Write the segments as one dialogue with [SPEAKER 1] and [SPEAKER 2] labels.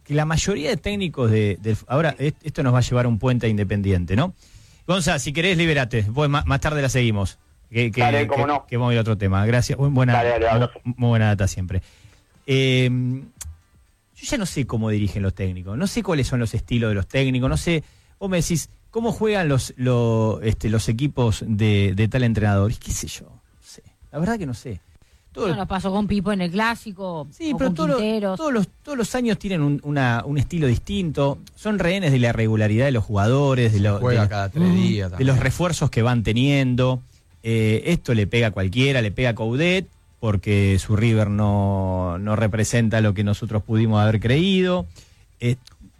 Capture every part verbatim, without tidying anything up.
[SPEAKER 1] que la mayoría de técnicos de, de... Ahora, esto nos va a llevar a un puente Independiente, ¿no? Gonza, si querés, libérate. Después, más, más tarde la seguimos. Que, que,
[SPEAKER 2] dale, cómo
[SPEAKER 1] que,
[SPEAKER 2] no.
[SPEAKER 1] que vamos a ir a otro tema. Gracias. Muy buena,
[SPEAKER 2] dale, dale,
[SPEAKER 1] muy, muy buena data siempre. Eh, yo ya no sé cómo dirigen los técnicos. No sé cuáles son los estilos de los técnicos. No sé... Vos me decís, ¿cómo juegan los, los, este, los equipos de, de tal entrenador? Y qué sé yo. No sé. La verdad que no sé.
[SPEAKER 3] Todo no lo pasó con Pipo en el Clásico.
[SPEAKER 1] Sí,
[SPEAKER 3] o
[SPEAKER 1] pero
[SPEAKER 3] con
[SPEAKER 1] todo lo, todos, los, todos los años tienen un, una, un estilo distinto. Son rehenes de la regularidad de los jugadores, de, lo,
[SPEAKER 4] juega
[SPEAKER 1] de,
[SPEAKER 4] cada tres días
[SPEAKER 1] de los refuerzos que van teniendo. Eh, esto le pega a cualquiera, le pega a Coudet, porque su River no, no representa lo que nosotros pudimos haber creído. Eh,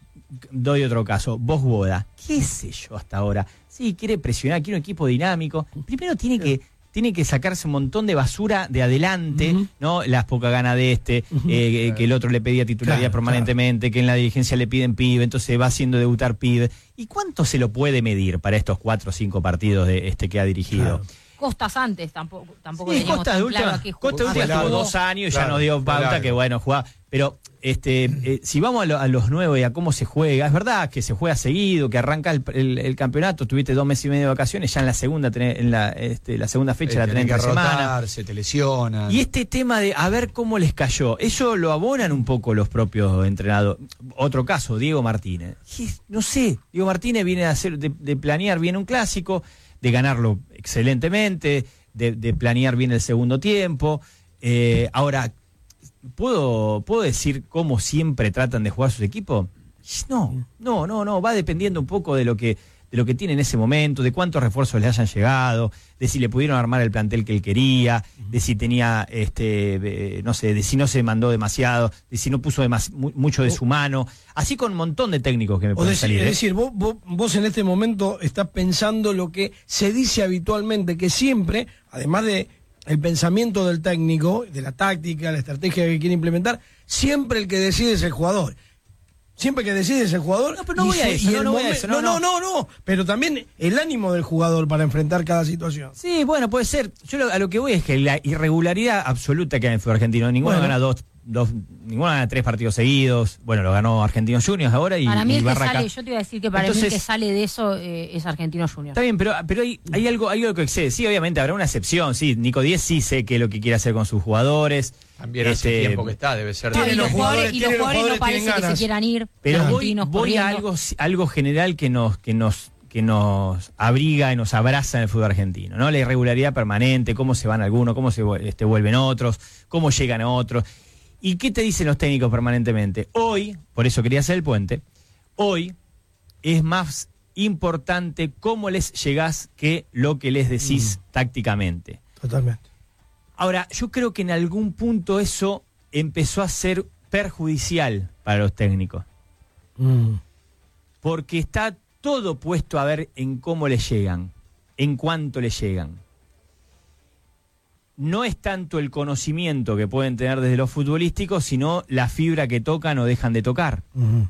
[SPEAKER 1] doy otro caso. Bosch-Boda, qué sé yo hasta ahora. Sí, quiere presionar, quiere un equipo dinámico. Primero tiene que... tiene que sacarse un montón de basura de adelante, uh-huh. ¿no? Las pocas ganas de este, uh-huh. eh, claro. que el otro le pedía titularidad claro, permanentemente, claro. que en la dirigencia le piden pibe, entonces va haciendo debutar pibe. ¿Y cuánto se lo puede medir para estos cuatro o cinco partidos de este que ha dirigido?
[SPEAKER 3] Claro. Costas antes tampoco tampoco
[SPEAKER 1] sí, Costas de última, claro Costas de última estuvo dos años y claro, ya nos dio pauta claro. que bueno, jugaba. Pero este eh, si vamos a, lo, a los nuevos y a cómo se juega, es verdad que se juega seguido, que arranca el, el, el campeonato, tuviste dos meses y medio de vacaciones, ya en la segunda tenés, en la, este, la segunda fecha eh, la tenés que semana.
[SPEAKER 4] Se te lesionan.
[SPEAKER 1] Y este tema de a ver cómo les cayó, eso lo abonan un poco los propios entrenadores. Otro caso, Diego Martínez. No sé, Diego Martínez viene a hacer de, de planear bien un clásico, de ganarlo excelentemente, de, de planear bien el segundo tiempo. Eh, ahora, ¿puedo, ¿puedo decir cómo siempre tratan de jugar sus equipos? No, no, no, no, va dependiendo un poco de lo que de lo que tiene en ese momento, de cuántos refuerzos le hayan llegado, de si le pudieron armar el plantel que él quería, de si tenía, este, eh, no sé, de si no se mandó demasiado, de si no puso demas, mu mucho de su mano, así con un montón de técnicos que me pueden
[SPEAKER 5] decir,
[SPEAKER 1] salir.
[SPEAKER 5] Es
[SPEAKER 1] ¿eh?
[SPEAKER 5] decir, vos, vos, vos en este momento estás pensando lo que se dice habitualmente, que siempre, además de el pensamiento del técnico, de la táctica, la estrategia que quiere implementar, siempre el que decide es el jugador. Siempre que decide es el jugador.
[SPEAKER 1] No, pero no voy a eso, no, no voy a eso.
[SPEAKER 5] No, no, no, no. Pero también el ánimo del jugador para enfrentar cada situación.
[SPEAKER 1] Sí, bueno, puede ser. Yo lo, a lo que voy es que la irregularidad absoluta que hay en el fútbol argentino, ninguno bueno. gana dos, dos, ninguno gana tres partidos seguidos. Bueno, lo ganó Argentinos Juniors ahora y
[SPEAKER 3] Para mí
[SPEAKER 1] y
[SPEAKER 3] el que
[SPEAKER 1] Barraca.
[SPEAKER 3] sale, yo te iba a decir que para Entonces, mí el que sale de eso eh, es Argentinos Juniors.
[SPEAKER 1] Está bien, pero, pero hay, hay algo, hay algo que excede. Sí, obviamente habrá una excepción. Sí, Nico Díez sí sé qué es lo que quiere hacer con sus jugadores.
[SPEAKER 4] También
[SPEAKER 1] este,
[SPEAKER 4] hace tiempo que está, debe ser.
[SPEAKER 3] No,
[SPEAKER 4] de
[SPEAKER 3] y los jugadores, y los jugadores,
[SPEAKER 5] jugadores
[SPEAKER 3] no parece que se quieran ir.
[SPEAKER 1] Pero voy, voy a algo, algo general que nos, que nos, que nos abriga y nos abraza en el fútbol argentino, ¿no? La irregularidad permanente, cómo se van algunos, cómo se este, vuelven otros, cómo llegan a otros. ¿Y qué te dicen los técnicos permanentemente? Hoy, por eso quería hacer el puente, hoy es más importante cómo les llegás que lo que les decís mm. tácticamente.
[SPEAKER 5] Totalmente.
[SPEAKER 1] Ahora, yo creo que en algún punto eso empezó a ser perjudicial para los técnicos. Mm. Porque está todo puesto a ver en cómo les llegan, en cuánto les llegan. No es tanto el conocimiento que pueden tener desde lo futbolístico, sino la fibra que tocan o dejan de tocar. Mm.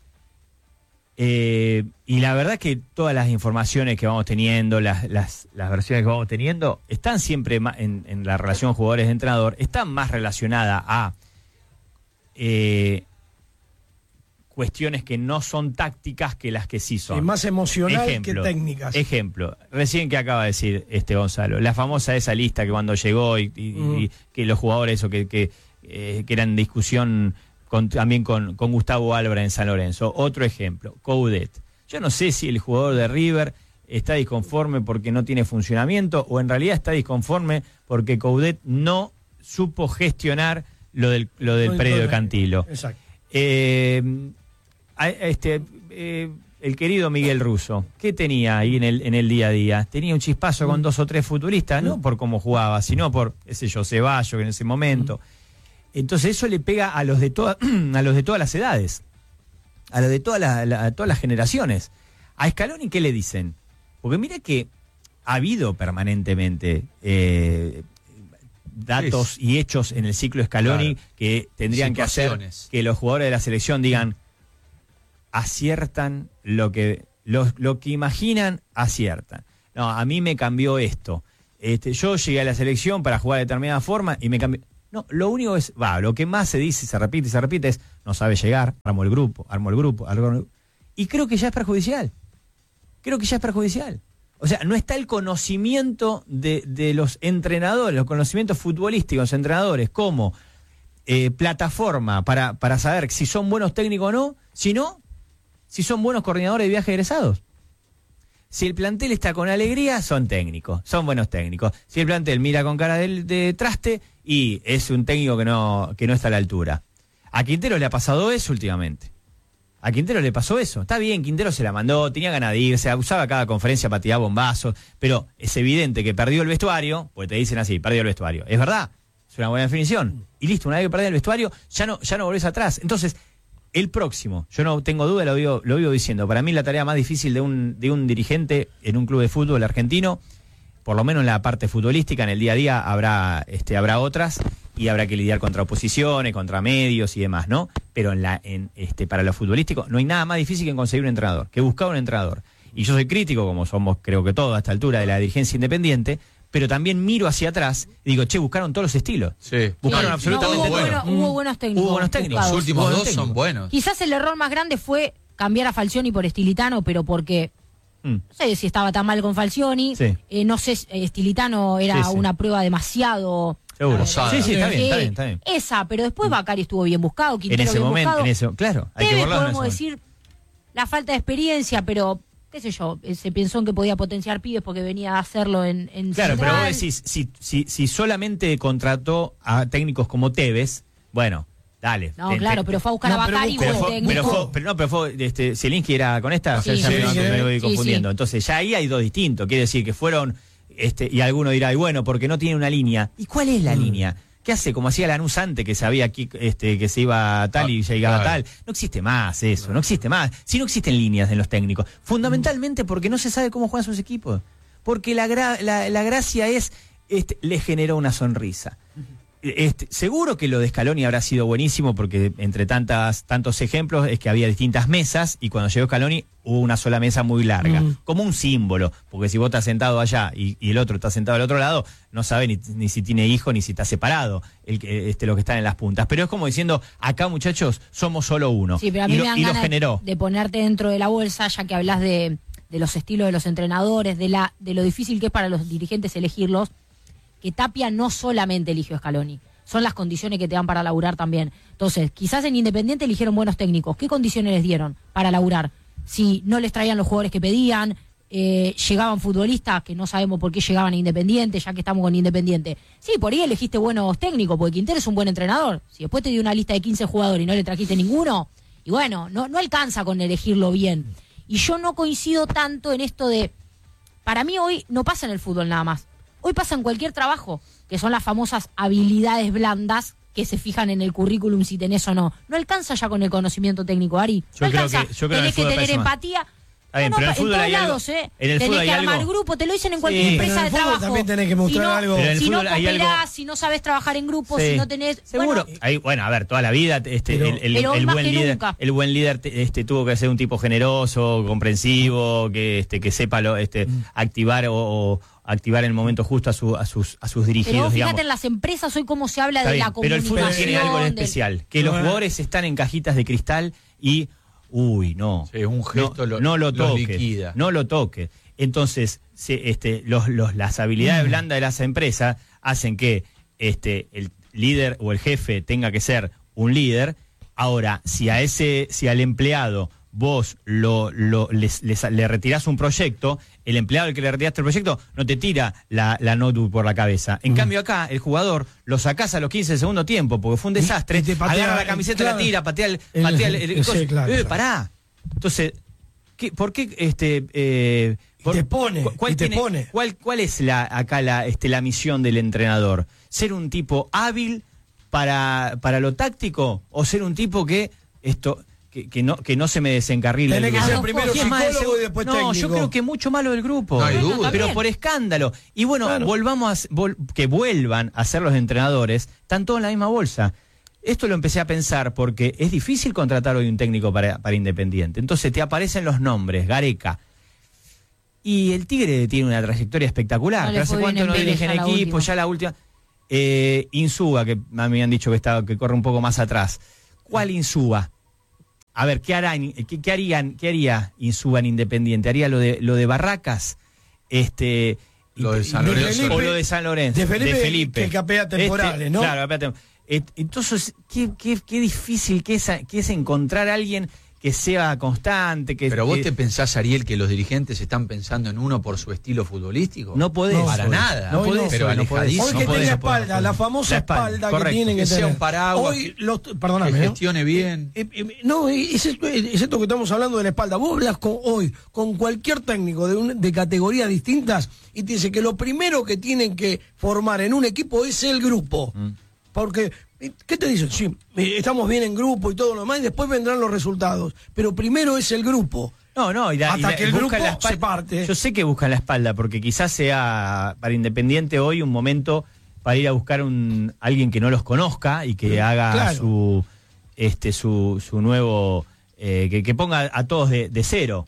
[SPEAKER 1] Eh, y la verdad es que todas las informaciones que vamos teniendo, las, las, las versiones que vamos teniendo, están siempre en, en la relación jugadores-entrenador, están más relacionadas a eh, cuestiones que no son tácticas que las que sí son.
[SPEAKER 5] Es más emocional
[SPEAKER 1] ejemplo,
[SPEAKER 5] que técnicas.
[SPEAKER 1] Ejemplo, recién que acaba de decir este Gonzalo, la famosa esa lista que cuando llegó y, y, mm. y que los jugadores o que, que, eh, que eran en discusión Con, también con, con Gustavo Álvarez en San Lorenzo. Otro ejemplo, Coudet. Yo no sé si el jugador de River está disconforme porque no tiene funcionamiento o en realidad está disconforme porque Coudet no supo gestionar lo del, lo del predio de Cantilo.
[SPEAKER 5] Exacto.
[SPEAKER 1] Eh, este, eh, el querido Miguel Russo, ¿qué tenía ahí en el, en el día a día? Tenía un chispazo mm. con dos o tres futuristas, mm. no por cómo jugaba, sino por, ese yo, Ceballos, que en ese momento... Mm. Entonces eso le pega a los de toda, a los de todas las edades, a los de todas las, la, todas las generaciones. A Scaloni, ¿qué le dicen? Porque mira que ha habido permanentemente eh, datos y hechos en el ciclo Scaloni claro. que tendrían que hacer que los jugadores de la selección digan, aciertan lo que, lo, lo que imaginan, aciertan. No, a mí me cambió esto. Este, yo llegué a la selección para jugar de determinada forma y me cambió. No, lo único es, va, lo que más se dice, se repite y se repite es, no sabe llegar, armó el grupo, armó el grupo, armó el grupo. Y creo que ya es perjudicial. Creo que ya es perjudicial. O sea, no está el conocimiento de, de los entrenadores, los conocimientos futbolísticos de los entrenadores como eh, plataforma para, para saber si son buenos técnicos o no, si no, si son buenos coordinadores de viajes egresados. Si el plantel está con alegría, son técnicos, son buenos técnicos. Si el plantel mira con cara de, de traste, y es un técnico que no, que no está a la altura. A Quintero le ha pasado eso últimamente. A Quintero le pasó eso. Está bien, Quintero se la mandó, tenía ganas de irse, usaba cada conferencia para tirar bombazos, pero es evidente que perdió el vestuario, porque te dicen así, perdió el vestuario. Es verdad, es una buena definición. Y listo, una vez que perdés el vestuario, ya no, ya no volvés atrás. Entonces, el próximo, yo no tengo duda, lo vivo, lo vivo diciendo, para mí la tarea más difícil de un, de un dirigente en un club de fútbol argentino, por lo menos en la parte futbolística, en el día a día habrá, este, habrá otras, y habrá que lidiar contra oposiciones, contra medios y demás, ¿no? Pero en la, en, este, para lo futbolístico no hay nada más difícil que conseguir un entrenador, que buscar un entrenador. Y yo soy crítico, como somos creo que todos a esta altura, de la dirigencia independiente, pero también miro hacia atrás y digo, che, buscaron todos los estilos.
[SPEAKER 4] Sí.
[SPEAKER 1] Buscaron
[SPEAKER 3] Sí,
[SPEAKER 1] absolutamente
[SPEAKER 3] no, hubo,
[SPEAKER 1] todo.
[SPEAKER 3] bueno, hubo buenos técnicos.
[SPEAKER 1] Hubo buenos técnicos.
[SPEAKER 3] buscados.
[SPEAKER 4] Los últimos
[SPEAKER 1] Buenos
[SPEAKER 4] dos
[SPEAKER 1] técnicos.
[SPEAKER 4] son buenos.
[SPEAKER 3] Quizás el error más grande fue cambiar a Falcioni por Estilitano, pero porque
[SPEAKER 1] Mm.
[SPEAKER 3] no sé si estaba tan mal con Falcioni,
[SPEAKER 1] Sí.
[SPEAKER 3] eh, no sé, eh, Estilitano era
[SPEAKER 1] Sí, sí.
[SPEAKER 3] una prueba demasiado...
[SPEAKER 1] Seguro.
[SPEAKER 4] Rosada.
[SPEAKER 1] Sí, sí, está bien,
[SPEAKER 3] Eh,
[SPEAKER 1] está bien, está bien.
[SPEAKER 3] Esa, pero después Bacari estuvo bien buscado,
[SPEAKER 1] En
[SPEAKER 3] Quintero
[SPEAKER 1] ese
[SPEAKER 3] bien
[SPEAKER 1] momento,
[SPEAKER 3] buscado.
[SPEAKER 1] en eso, claro, hay que
[SPEAKER 3] Tevez
[SPEAKER 1] borrarlo en ese
[SPEAKER 3] podemos
[SPEAKER 1] momento.
[SPEAKER 3] decir la falta de experiencia, pero qué sé yo, eh, se pensó en que podía potenciar pibes porque venía a hacerlo en, en
[SPEAKER 1] Claro, pero
[SPEAKER 3] Central.
[SPEAKER 1] vos decís, si, si, si solamente contrató a técnicos como Tevez, bueno, dale.
[SPEAKER 3] No,
[SPEAKER 1] te-
[SPEAKER 3] claro,
[SPEAKER 1] te-
[SPEAKER 3] pero fue a buscar
[SPEAKER 5] No,
[SPEAKER 3] a
[SPEAKER 5] pero
[SPEAKER 3] Bacari
[SPEAKER 5] buscó-
[SPEAKER 1] Pero
[SPEAKER 3] como
[SPEAKER 1] fue,
[SPEAKER 3] técnico.
[SPEAKER 1] pero fue- pero no, pero fue, este, Zielinski era con esta, o sea,
[SPEAKER 3] Sí,
[SPEAKER 1] ya
[SPEAKER 3] sí,
[SPEAKER 1] me,
[SPEAKER 5] sí,
[SPEAKER 1] me voy
[SPEAKER 3] sí,
[SPEAKER 1] confundiendo.
[SPEAKER 3] sí.
[SPEAKER 1] Entonces, ya ahí hay dos distintos. Quiere decir que fueron, este, y alguno dirá, y bueno, porque no tiene una línea. ¿Y cuál es la línea? ¿Qué hace? Como hacía Lanús antes, que sabía aquí, este, que se iba tal y
[SPEAKER 4] Ah,
[SPEAKER 1] llegaba
[SPEAKER 4] claro.
[SPEAKER 1] tal. No existe más eso, no existe más. Si no existen líneas en los técnicos. Fundamentalmente porque no se sabe cómo juegan sus equipos. Porque la, gra- la, la gracia es, este, le generó una sonrisa. Este, seguro que lo de Scaloni habrá sido buenísimo porque entre tantas tantos ejemplos es que había distintas mesas y cuando llegó Scaloni hubo una sola mesa muy larga,
[SPEAKER 5] Mm.
[SPEAKER 1] como un símbolo, porque si vos estás sentado allá y, y el otro está sentado al otro lado, no sabe ni, ni si tiene hijo ni si está separado el que este los que están en las puntas, pero es como diciendo, acá muchachos somos solo uno.
[SPEAKER 3] Sí, pero a mí
[SPEAKER 1] y lo,
[SPEAKER 3] me dan
[SPEAKER 1] y lo
[SPEAKER 3] ganas
[SPEAKER 1] generó.
[SPEAKER 3] de ponerte dentro de la bolsa, ya que hablas de, de los estilos de los entrenadores, de la de lo difícil que es para los dirigentes elegirlos, que Tapia no solamente eligió a Scaloni, son las condiciones que te dan para laburar también. Entonces, quizás en Independiente eligieron buenos técnicos. ¿Qué condiciones les dieron para laburar? Si no les traían los jugadores que pedían, eh, llegaban futbolistas que no sabemos por qué llegaban a Independiente, ya que estamos con Independiente. Sí, por ahí elegiste buenos técnicos, porque Quintero es un buen entrenador. Si después te dio una lista de quince jugadores y no le trajiste ninguno, y bueno, no, no alcanza con elegirlo bien. Y yo no coincido tanto en esto de... Para mí hoy no pasa en el fútbol nada más. Hoy pasa en cualquier trabajo, que son las famosas habilidades blandas que se fijan en el currículum si tenés o no. No alcanza ya con el conocimiento técnico, Ari.
[SPEAKER 1] Yo
[SPEAKER 3] No
[SPEAKER 1] creo
[SPEAKER 3] alcanza.
[SPEAKER 1] que- yo creo que en el
[SPEAKER 3] tenés que
[SPEAKER 1] fútbol
[SPEAKER 3] tener
[SPEAKER 1] parece más.
[SPEAKER 3] empatía.
[SPEAKER 1] Está bien,
[SPEAKER 3] No, no,
[SPEAKER 1] pero en el
[SPEAKER 3] pa-
[SPEAKER 1] fútbol
[SPEAKER 3] todos
[SPEAKER 1] hay algo-
[SPEAKER 3] lados, ¿eh?
[SPEAKER 1] en el
[SPEAKER 3] tenés
[SPEAKER 1] fútbol
[SPEAKER 3] que
[SPEAKER 1] hay
[SPEAKER 3] armar
[SPEAKER 1] algo-
[SPEAKER 3] grupo, te lo dicen en cualquier
[SPEAKER 1] Sí.
[SPEAKER 3] empresa
[SPEAKER 5] Pero en
[SPEAKER 3] de
[SPEAKER 5] el fútbol
[SPEAKER 3] trabajo.
[SPEAKER 5] también tenés que mostrar
[SPEAKER 3] si no,
[SPEAKER 5] algo.
[SPEAKER 1] Pero en el
[SPEAKER 3] si no
[SPEAKER 1] fútbol hay
[SPEAKER 3] cooperás,
[SPEAKER 1] algo-
[SPEAKER 3] si no sabes trabajar en grupo,
[SPEAKER 1] Sí.
[SPEAKER 3] si no tenés...
[SPEAKER 1] Seguro.
[SPEAKER 3] bueno,
[SPEAKER 1] Ahí, bueno, a ver, toda la vida este,
[SPEAKER 5] Pero-
[SPEAKER 1] el, el-
[SPEAKER 3] Pero
[SPEAKER 1] el
[SPEAKER 3] más
[SPEAKER 1] buen
[SPEAKER 3] que
[SPEAKER 1] líder,
[SPEAKER 3] nunca.
[SPEAKER 1] el buen líder te- este, tuvo que ser un tipo generoso, comprensivo, que este, que sepa lo, este, activar o, o activar en el momento justo a, su, a sus a sus
[SPEAKER 3] pero
[SPEAKER 1] dirigidos,
[SPEAKER 3] vos
[SPEAKER 1] digamos.
[SPEAKER 3] fíjate en las empresas hoy cómo se habla
[SPEAKER 1] Está
[SPEAKER 3] de
[SPEAKER 1] bien,
[SPEAKER 3] la
[SPEAKER 1] pero el
[SPEAKER 3] comunicación.
[SPEAKER 1] fútbol tiene algo en
[SPEAKER 3] del-
[SPEAKER 1] especial, que los
[SPEAKER 5] Bueno.
[SPEAKER 1] jugadores están en cajitas de cristal y uy, no.
[SPEAKER 4] Sí, un gesto
[SPEAKER 1] no,
[SPEAKER 4] lo-
[SPEAKER 1] no lo
[SPEAKER 4] los
[SPEAKER 1] toque.
[SPEAKER 4] liquida.
[SPEAKER 1] No lo toque. Entonces, se, este, los, los, las habilidades blandas de las empresas hacen que este, el líder o el jefe tenga que ser un líder. Ahora, si a ese, si al empleado vos lo, lo, les, les- le retirás un proyecto, el empleado al que le retiraste el proyecto no te tira la, la notebook por la cabeza. En cambio acá, el jugador lo sacás a los quince del segundo tiempo porque fue un desastre,
[SPEAKER 5] Y te patea,
[SPEAKER 1] agarra la camiseta,
[SPEAKER 5] claro.
[SPEAKER 1] la tira, patea el...
[SPEAKER 5] El-
[SPEAKER 1] patea el- el-
[SPEAKER 5] sí,
[SPEAKER 1] el coso.
[SPEAKER 5] claro,
[SPEAKER 1] Eh,
[SPEAKER 5] claro.
[SPEAKER 1] pará. Entonces, ¿qué, ¿por qué este... eh,
[SPEAKER 5] Y
[SPEAKER 1] por-
[SPEAKER 5] te pone,
[SPEAKER 1] cu- ¿cuál
[SPEAKER 5] y te
[SPEAKER 1] tiene-
[SPEAKER 5] pone.
[SPEAKER 1] ¿Cuál, cuál es la, acá la, este, la misión del entrenador? ¿Ser un tipo hábil para, para lo táctico o ser un tipo que esto que, que no que no se me desencarrile
[SPEAKER 5] Tenés
[SPEAKER 1] el
[SPEAKER 5] que
[SPEAKER 1] grupo?
[SPEAKER 5] ser primero
[SPEAKER 1] Y es más,
[SPEAKER 5] psicólogo
[SPEAKER 1] el-
[SPEAKER 5] y después
[SPEAKER 1] no,
[SPEAKER 5] técnico.
[SPEAKER 1] yo creo que mucho malo del grupo.
[SPEAKER 4] No hay
[SPEAKER 3] Bueno,
[SPEAKER 4] duda.
[SPEAKER 1] Pero
[SPEAKER 3] también.
[SPEAKER 1] por escándalo. Y bueno,
[SPEAKER 5] Claro.
[SPEAKER 1] volvamos a, vol- que vuelvan a ser los entrenadores, están todos en la misma bolsa. Esto lo empecé a pensar porque es difícil contratar hoy un técnico para, para Independiente. Entonces te aparecen los nombres, Gareca. Y el Tigre tiene una trayectoria espectacular.
[SPEAKER 3] No le
[SPEAKER 1] pero hace
[SPEAKER 3] fue bien
[SPEAKER 1] cuánto
[SPEAKER 3] en
[SPEAKER 1] no
[SPEAKER 3] Vélez
[SPEAKER 1] dirigen
[SPEAKER 3] ya la
[SPEAKER 1] equipo,
[SPEAKER 3] última.
[SPEAKER 1] ya la última. Eh, Insúa, que a mí me han dicho que, está, que corre un poco más atrás. ¿Cuál Insúa? A ver, ¿qué, hará, qué, qué, harían, ¿qué haría Insúa en Independiente? ¿Haría lo de, lo de Barracas? Este...
[SPEAKER 4] Lo de San
[SPEAKER 5] de
[SPEAKER 4] Lorenzo.
[SPEAKER 5] Felipe,
[SPEAKER 1] o lo de San Lorenzo.
[SPEAKER 5] de Felipe,
[SPEAKER 1] de Felipe.
[SPEAKER 5] que capea temporales,
[SPEAKER 1] Este,
[SPEAKER 5] ¿no?
[SPEAKER 1] Claro, capea temporales. Entonces, qué, qué, qué difícil que es, que es encontrar a alguien que sea constante. Que,
[SPEAKER 4] Pero vos
[SPEAKER 1] que,
[SPEAKER 4] te pensás, Ariel, que los dirigentes están pensando en uno por su estilo futbolístico.
[SPEAKER 1] No podés.
[SPEAKER 5] No,
[SPEAKER 4] para
[SPEAKER 1] podés.
[SPEAKER 4] nada.
[SPEAKER 5] No podés,
[SPEAKER 4] pero
[SPEAKER 1] no podés.
[SPEAKER 4] alejadísimo.
[SPEAKER 5] Hoy
[SPEAKER 1] no
[SPEAKER 5] que
[SPEAKER 1] podés,
[SPEAKER 5] tenga
[SPEAKER 1] no podés,
[SPEAKER 5] espalda,
[SPEAKER 1] no
[SPEAKER 5] la
[SPEAKER 1] podés.
[SPEAKER 5] famosa
[SPEAKER 1] La espalda,
[SPEAKER 5] espalda,
[SPEAKER 1] correcto.
[SPEAKER 5] que tienen que,
[SPEAKER 4] Que sea
[SPEAKER 5] tener.
[SPEAKER 4] un paraguas,
[SPEAKER 5] Hoy,
[SPEAKER 4] que-
[SPEAKER 5] los,
[SPEAKER 4] Que
[SPEAKER 5] perdóname, ¿no?
[SPEAKER 4] gestione bien.
[SPEAKER 5] Eh, eh, no, es esto, es esto que estamos hablando de la espalda. Vos hablas con, hoy con cualquier técnico de, un, de categorías distintas y te dice que lo primero que tienen que formar en un equipo es el grupo.
[SPEAKER 1] Mm.
[SPEAKER 5] Porque, ¿qué te dicen? Sí, eh, estamos bien en grupo y todo lo demás y después vendrán los resultados. Pero primero es el grupo.
[SPEAKER 1] No, no, y la,
[SPEAKER 5] Hasta
[SPEAKER 1] y la-
[SPEAKER 5] que el
[SPEAKER 1] buscan
[SPEAKER 5] grupo
[SPEAKER 1] la espalda.
[SPEAKER 5] se parte.
[SPEAKER 1] Yo sé que buscan la espalda, porque quizás sea para Independiente hoy un momento para ir a buscar un alguien que no los conozca y que haga
[SPEAKER 5] Claro.
[SPEAKER 1] su este su, su nuevo eh, que, que ponga a todos de, de cero.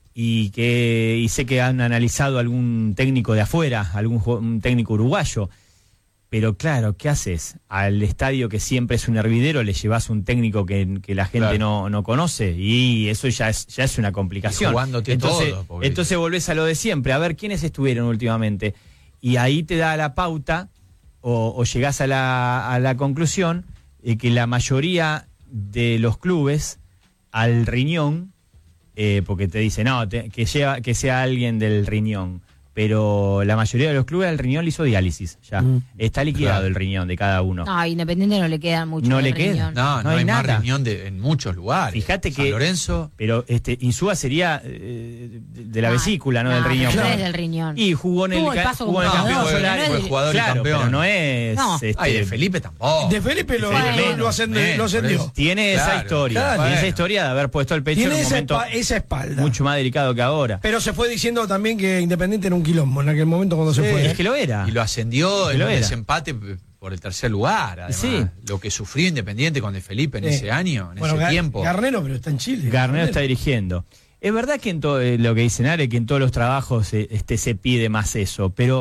[SPEAKER 1] Y que y sé que han analizado algún técnico de afuera, algún ju- un técnico uruguayo. Pero claro, ¿qué haces? Al estadio que siempre es un hervidero le llevas un técnico que, que la gente
[SPEAKER 4] Claro.
[SPEAKER 1] no, no conoce y eso ya es, ya es una complicación.
[SPEAKER 4] Y jugándote
[SPEAKER 1] entonces,
[SPEAKER 4] todo, porque-
[SPEAKER 1] entonces volvés a lo de siempre, a ver quiénes estuvieron últimamente. Y ahí te da la pauta o, o llegás a la, a la conclusión de que la mayoría de los clubes al riñón, eh, porque te dice, no, te- que, lleva, que sea alguien del riñón. Pero la mayoría de los clubes al riñón le hizo diálisis ya.
[SPEAKER 5] Mm.
[SPEAKER 1] Está liquidado
[SPEAKER 4] Claro.
[SPEAKER 1] el riñón de cada uno.
[SPEAKER 3] No, a Independiente no le queda mucho.
[SPEAKER 1] No
[SPEAKER 3] de
[SPEAKER 1] le queda.
[SPEAKER 3] riñón.
[SPEAKER 4] No, no,
[SPEAKER 1] No
[SPEAKER 4] hay,
[SPEAKER 1] hay
[SPEAKER 4] más
[SPEAKER 1] nada.
[SPEAKER 4] riñón de, en muchos lugares.
[SPEAKER 1] Fíjate
[SPEAKER 4] San
[SPEAKER 1] que-
[SPEAKER 4] Lorenzo.
[SPEAKER 1] Pero este Insúa sería eh, de, de la
[SPEAKER 3] Ah,
[SPEAKER 1] vesícula, no del
[SPEAKER 3] no,
[SPEAKER 1] riñón.
[SPEAKER 3] pero no es del riñón.
[SPEAKER 1] Y jugó en el,
[SPEAKER 3] Tuvo el
[SPEAKER 1] ca-
[SPEAKER 3] paso
[SPEAKER 1] jugó en el
[SPEAKER 3] como
[SPEAKER 1] campeón
[SPEAKER 3] jugador,
[SPEAKER 1] solar.
[SPEAKER 3] pero no es
[SPEAKER 4] fue
[SPEAKER 3] del-
[SPEAKER 4] jugador y
[SPEAKER 1] Claro,
[SPEAKER 4] campeón.
[SPEAKER 1] pero no es.
[SPEAKER 3] No.
[SPEAKER 1] este,
[SPEAKER 4] Ay, de Felipe tampoco.
[SPEAKER 5] De Felipe lo,
[SPEAKER 1] Felipe
[SPEAKER 5] lo-
[SPEAKER 1] menos,
[SPEAKER 5] lo, ascendió-
[SPEAKER 4] menos,
[SPEAKER 5] lo ascendió.
[SPEAKER 4] por eso.
[SPEAKER 1] Tiene esa
[SPEAKER 4] Claro,
[SPEAKER 1] historia.
[SPEAKER 5] claro.
[SPEAKER 1] Tiene esa
[SPEAKER 4] Bueno.
[SPEAKER 1] historia de haber puesto el pecho en
[SPEAKER 5] Tiene
[SPEAKER 1] un
[SPEAKER 5] esa,
[SPEAKER 1] momento
[SPEAKER 5] espa- esa espalda.
[SPEAKER 1] mucho más delicado que ahora.
[SPEAKER 5] Pero se fue diciendo también que Independiente era un quilombo en aquel momento cuando se
[SPEAKER 1] Sí,
[SPEAKER 5] fue. ¿eh?
[SPEAKER 1] es que lo era.
[SPEAKER 4] Y lo ascendió
[SPEAKER 1] Que
[SPEAKER 4] en
[SPEAKER 1] lo
[SPEAKER 4] un
[SPEAKER 1] era.
[SPEAKER 4] desempate p- por el tercer lugar. Además.
[SPEAKER 1] Sí.
[SPEAKER 4] Lo que sufrió Independiente con De Felipe en
[SPEAKER 5] Sí.
[SPEAKER 4] ese año, en
[SPEAKER 5] Bueno,
[SPEAKER 4] ese
[SPEAKER 5] Gar-
[SPEAKER 4] tiempo.
[SPEAKER 5] Garnero, pero está en Chile.
[SPEAKER 1] Garnero está dirigiendo. Es verdad que en todo eh, lo que dicen Are, que en todos los trabajos eh, este se pide más eso, pero